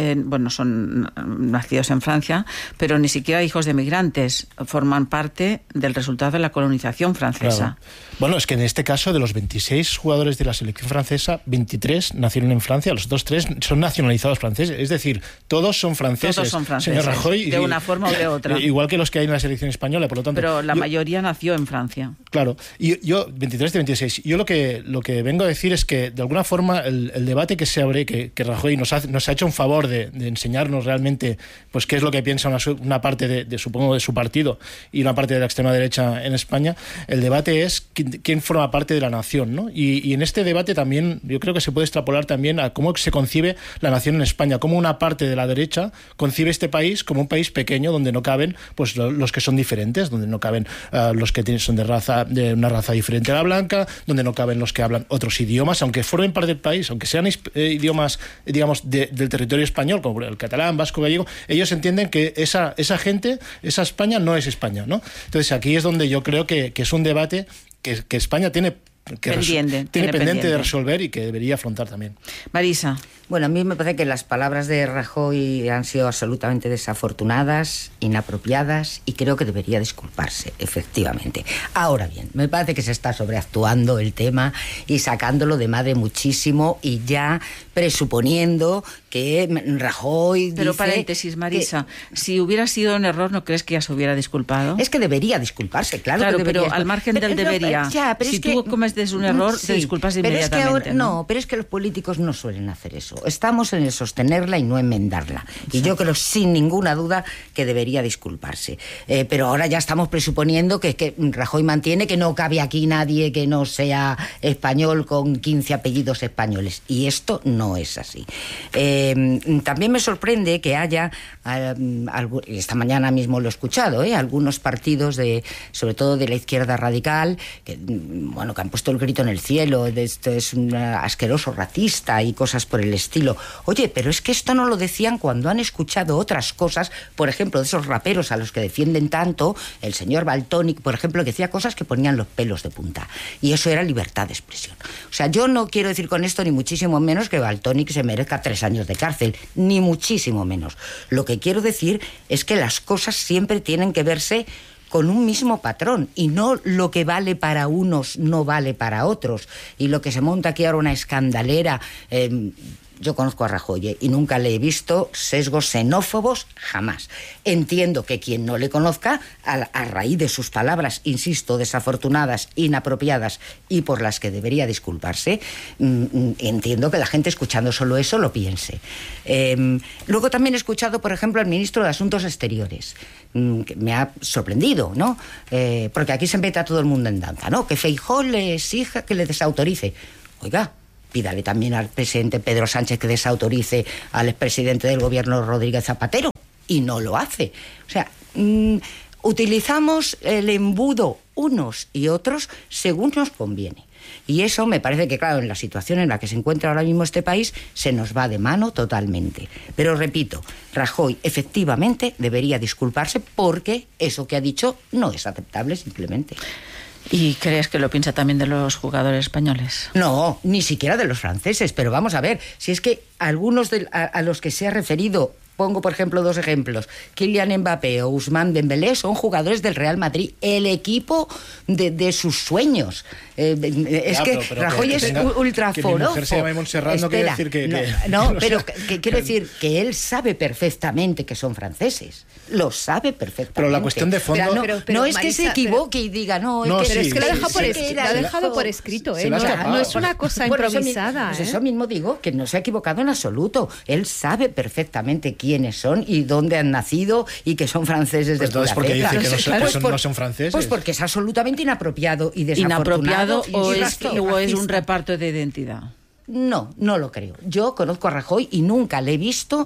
son nacidos en Francia, pero ni siquiera hijos de migrantes, forman parte del resultado de la colonización francesa. Claro. Bueno, es que en este caso, de los 26 jugadores de la selección francesa, 23 nacieron en Francia, los otros 3 son nacionalizados franceses, es decir, todos son franceses, señor Rajoy, de una forma o de otra. Igual que los que hay en la selección española, por lo tanto... Pero la mayoría nació en Francia. Claro, y yo, 23 de 26, yo lo que vengo a decir es que, de alguna forma, el debate que se abre, que Rajoy nos ha hecho un favor de enseñarnos realmente pues qué es lo que piensa una parte de supongo de su partido y una parte de la extrema derecha en España. El debate es quién forma parte de la nación, ¿no? Y en este debate también yo creo que se puede extrapolar también a cómo se concibe la nación en España, cómo una parte de la derecha concibe este país como un país pequeño donde no caben pues los que son diferentes, donde no caben los que son de una raza diferente a la blanca, donde no caben los que hablan otros idiomas, aunque formen parte del país, aunque sean idiomas, digamos, del territorio español, como el catalán, vasco, gallego. Ellos entienden que esa gente, esa España no es España, ¿no? Entonces aquí es donde yo creo que es un debate que España tiene pendiente de resolver y que debería afrontar también. Marisa. Bueno, a mí me parece que las palabras de Rajoy han sido absolutamente desafortunadas, inapropiadas, y creo que debería disculparse, efectivamente. Ahora bien, me parece que se está sobreactuando el tema y sacándolo de madre muchísimo, y ya presuponiendo que Rajoy Pero dice... paréntesis, Marisa, si hubiera sido un error, ¿no crees que ya se hubiera disculpado? Es que debería disculparse, claro que debería. Pero al margen del debería, si tú cometes un error, te disculpas inmediatamente. Pero es que ahora, ¿no? Pero es que los políticos no suelen hacer eso. Estamos en el sostenerla y no enmendarla. Y yo creo, sin ninguna duda, que debería disculparse. Pero ahora ya estamos presuponiendo que Rajoy mantiene que no cabe aquí nadie que no sea español con 15 apellidos españoles. Y esto no es así. También me sorprende que haya, esta mañana mismo lo he escuchado, algunos partidos, sobre todo de la izquierda radical, que han puesto el grito en el cielo, de esto es un asqueroso racista y cosas por el estilo. Oye, pero es que esto no lo decían cuando han escuchado otras cosas, por ejemplo, de esos raperos a los que defienden tanto, el señor Valtonyc, por ejemplo, que decía cosas que ponían los pelos de punta. Y eso era libertad de expresión. O sea, yo no quiero decir con esto ni muchísimo menos que Valtonyc se merezca 3 años de cárcel, ni muchísimo menos. Lo que quiero decir es que las cosas siempre tienen que verse con un mismo patrón, y no lo que vale para unos no vale para otros. Y lo que se monta aquí ahora una escandalera... Yo conozco a Rajoy y nunca le he visto sesgos xenófobos, jamás. Entiendo que quien no le conozca, a raíz de sus palabras, insisto, desafortunadas, inapropiadas y por las que debería disculparse, entiendo que la gente escuchando solo eso lo piense. Luego también he escuchado, por ejemplo, al ministro de Asuntos Exteriores, que me ha sorprendido, ¿no? Porque aquí se mete a todo el mundo en danza, ¿no? Que Feijóo le exija que le desautorice. Oiga, pídale también al presidente Pedro Sánchez que desautorice al expresidente del gobierno Rodríguez Zapatero, y no lo hace. O sea, utilizamos el embudo unos y otros según nos conviene. Y eso me parece que, claro, en la situación en la que se encuentra ahora mismo este país, se nos va de mano totalmente. Pero repito, Rajoy efectivamente debería disculparse porque eso que ha dicho no es aceptable simplemente. ¿Y crees que lo piensa también de los jugadores españoles? No, ni siquiera de los franceses, pero vamos a ver, si es que algunos a los que se ha referido, pongo por ejemplo 2 ejemplos, Kylian Mbappé o Ousmane Dembélé, son jugadores del Real Madrid, el equipo de sus sueños. Rajoy es ultraforofo. Que mi mujer se llama Montserrat no quiere decir que... No, pero quiero decir que él sabe perfectamente que son franceses. Lo sabe perfectamente. Pero la cuestión de fondo... No es que se equivoque y diga, pero es que lo ha dejado por escrito, no es una cosa improvisada. Eso mismo digo, que no se ha equivocado en absoluto. Él sabe perfectamente quiénes son y dónde han nacido y que son franceses de pura cepa. Entonces, ¿por qué dice que no son franceses? Pues porque es absolutamente inapropiado y desafortunado. ¿O es un reparto de identidad? No lo creo. Yo conozco a Rajoy y nunca le he visto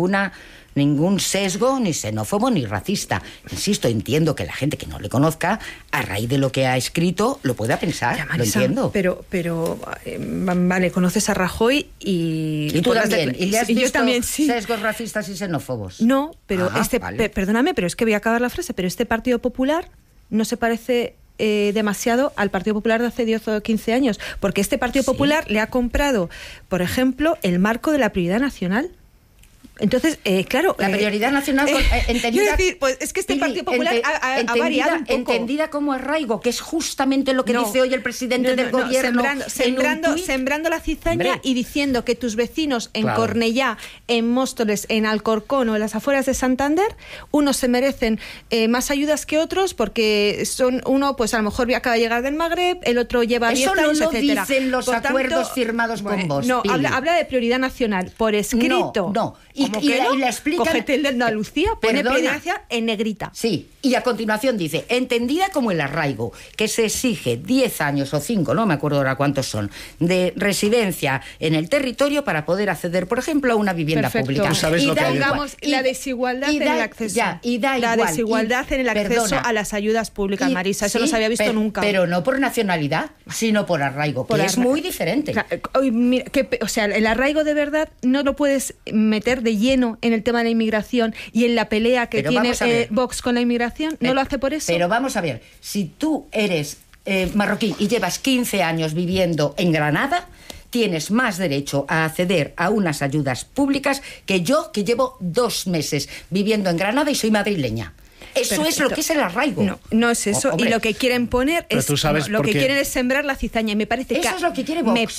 ningún sesgo, ni xenófobo, ni racista. Insisto, entiendo que la gente que no le conozca, a raíz de lo que ha escrito, lo pueda pensar. Ya, Marisa, lo entiendo. Pero vale, conoces a Rajoy y tú también. ¿Y le has visto yo también, sí. sesgos racistas y xenófobos? No, pero vale. Perdóname, pero es que voy a acabar la frase, pero este Partido Popular no se parece demasiado al Partido Popular de hace 10 o 15 años, porque este Partido Popular le ha comprado, por ejemplo, el marco de la prioridad nacional. Entonces, claro... La prioridad nacional entendida... Quiero decir, pues es que este Partido Popular ha variado un poco. Entendida como arraigo, que es justamente lo que dice hoy el presidente del gobierno. Sembrando la cizaña y diciendo que tus vecinos en Cornellá, en Móstoles, en Alcorcón o en las afueras de Santander, unos se merecen más ayudas que otros porque uno, pues a lo mejor acaba de llegar del Magreb, el otro lleva 10 años, etcétera. Eso no lo dicen los acuerdos firmados con vos. No, habla de prioridad nacional, por escrito. No. Y la explican. Cógete el de Andalucía, pone prioridad en negrita. Sí, y a continuación dice, entendida como el arraigo, que se exige 10 años o 5, no me acuerdo ahora cuántos son, de residencia en el territorio para poder acceder, por ejemplo, a una vivienda pública. ¿Tú sabes lo que hay? La desigualdad en el acceso. Desigualdad en el acceso a las ayudas públicas, Marisa. Eso no se había visto nunca. Pero no por nacionalidad, sino por arraigo, que es muy diferente. O sea, el arraigo de verdad no lo puedes meter de lleno en el tema de la inmigración y en la pelea que tiene Vox con la inmigración. ¿No lo hace por eso? Pero vamos a ver, si tú eres marroquí y llevas 15 años viviendo en Granada, tienes más derecho a acceder a unas ayudas públicas que yo, que llevo 2 meses viviendo en Granada y soy madrileña. Eso Perfecto. Es lo que es el arraigo. No es eso. Y lo que quieren poner es... Lo que quieren es sembrar la cizaña. Y me parece eso es lo que quiere Vox.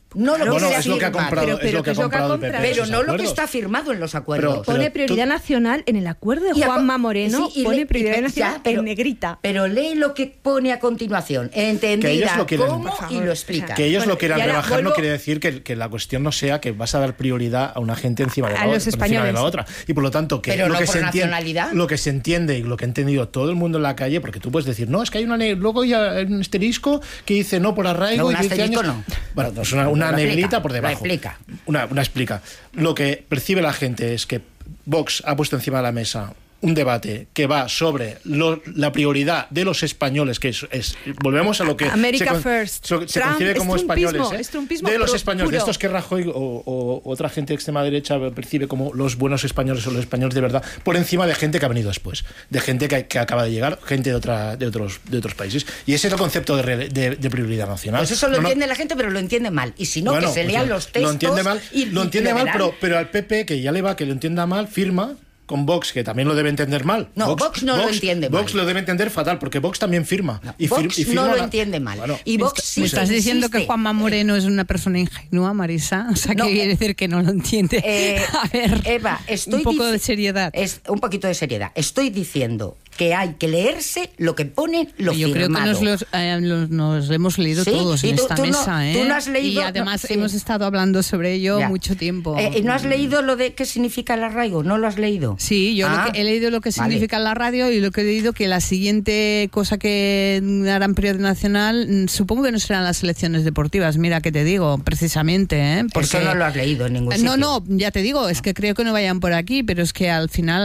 No lo que se es lo que ha comprado, pero es lo que ha comprado el PP. Pero no lo que está firmado en los acuerdos. Pone prioridad nacional en el acuerdo de Juanma Moreno, pone prioridad nacional en negrita. Pero lee lo que pone a continuación, entendida cómo y lo explica. Que ellos lo quieran rebajar no quiere decir que la cuestión no sea que vas a dar prioridad a una gente encima de la otra. Y por lo tanto, que pero lo no que por se nacionalidad. Lo que se entiende y lo que ha entendido todo el mundo en la calle, porque tú puedes decir, no, es que hay luego hay un asterisco que dice no por arraigo, no, y 10 años. No. Bueno, pues una negrita por debajo. Explica. Una explica. Lo que percibe la gente es que Vox ha puesto encima de la mesa un debate que va sobre la prioridad de los españoles, que es volvemos a lo que se concibe como españoles, de los españoles, puro. De estos que Rajoy o otra gente de extrema derecha percibe como los buenos españoles o los españoles de verdad, por encima de gente que ha venido después, de gente que acaba de llegar, gente de otros países. Y ese es el concepto de prioridad nacional. Pues eso lo entiende la gente, pero lo entiende mal. Y si no, que se lean los textos. Lo entiende mal, pero al PP, que ya le va que lo entienda mal, firma con Vox, que también lo debe entender mal. No, Vox no lo entiende mal. Vox lo debe entender fatal, porque Vox también firma. No, Vox no lo entiende mal. Bueno, y Vox sí ¿Me estás diciendo que Juanma Moreno es una persona ingenua, Marisa? O sea, ¿qué quiere decir que no lo entiende? A ver, Eva, un poco de seriedad. Un poquito de seriedad. Estoy diciendo que hay que leerse lo que pone lo Yo firmado. Creo que nos hemos leído todos en esta mesa. Tú no has leído, y además hemos estado hablando sobre ello mucho tiempo. ¿No has leído lo de qué significa el arraigo? ¿No lo has leído? Sí, yo he leído lo que significa la radio, y lo que he leído que la siguiente cosa que harán prioridad nacional, supongo que no serán las selecciones deportivas. Mira que te digo, precisamente. Porque eso no lo has leído en ningún sitio. No, ya te digo, es que creo que no vayan por aquí, pero es que al final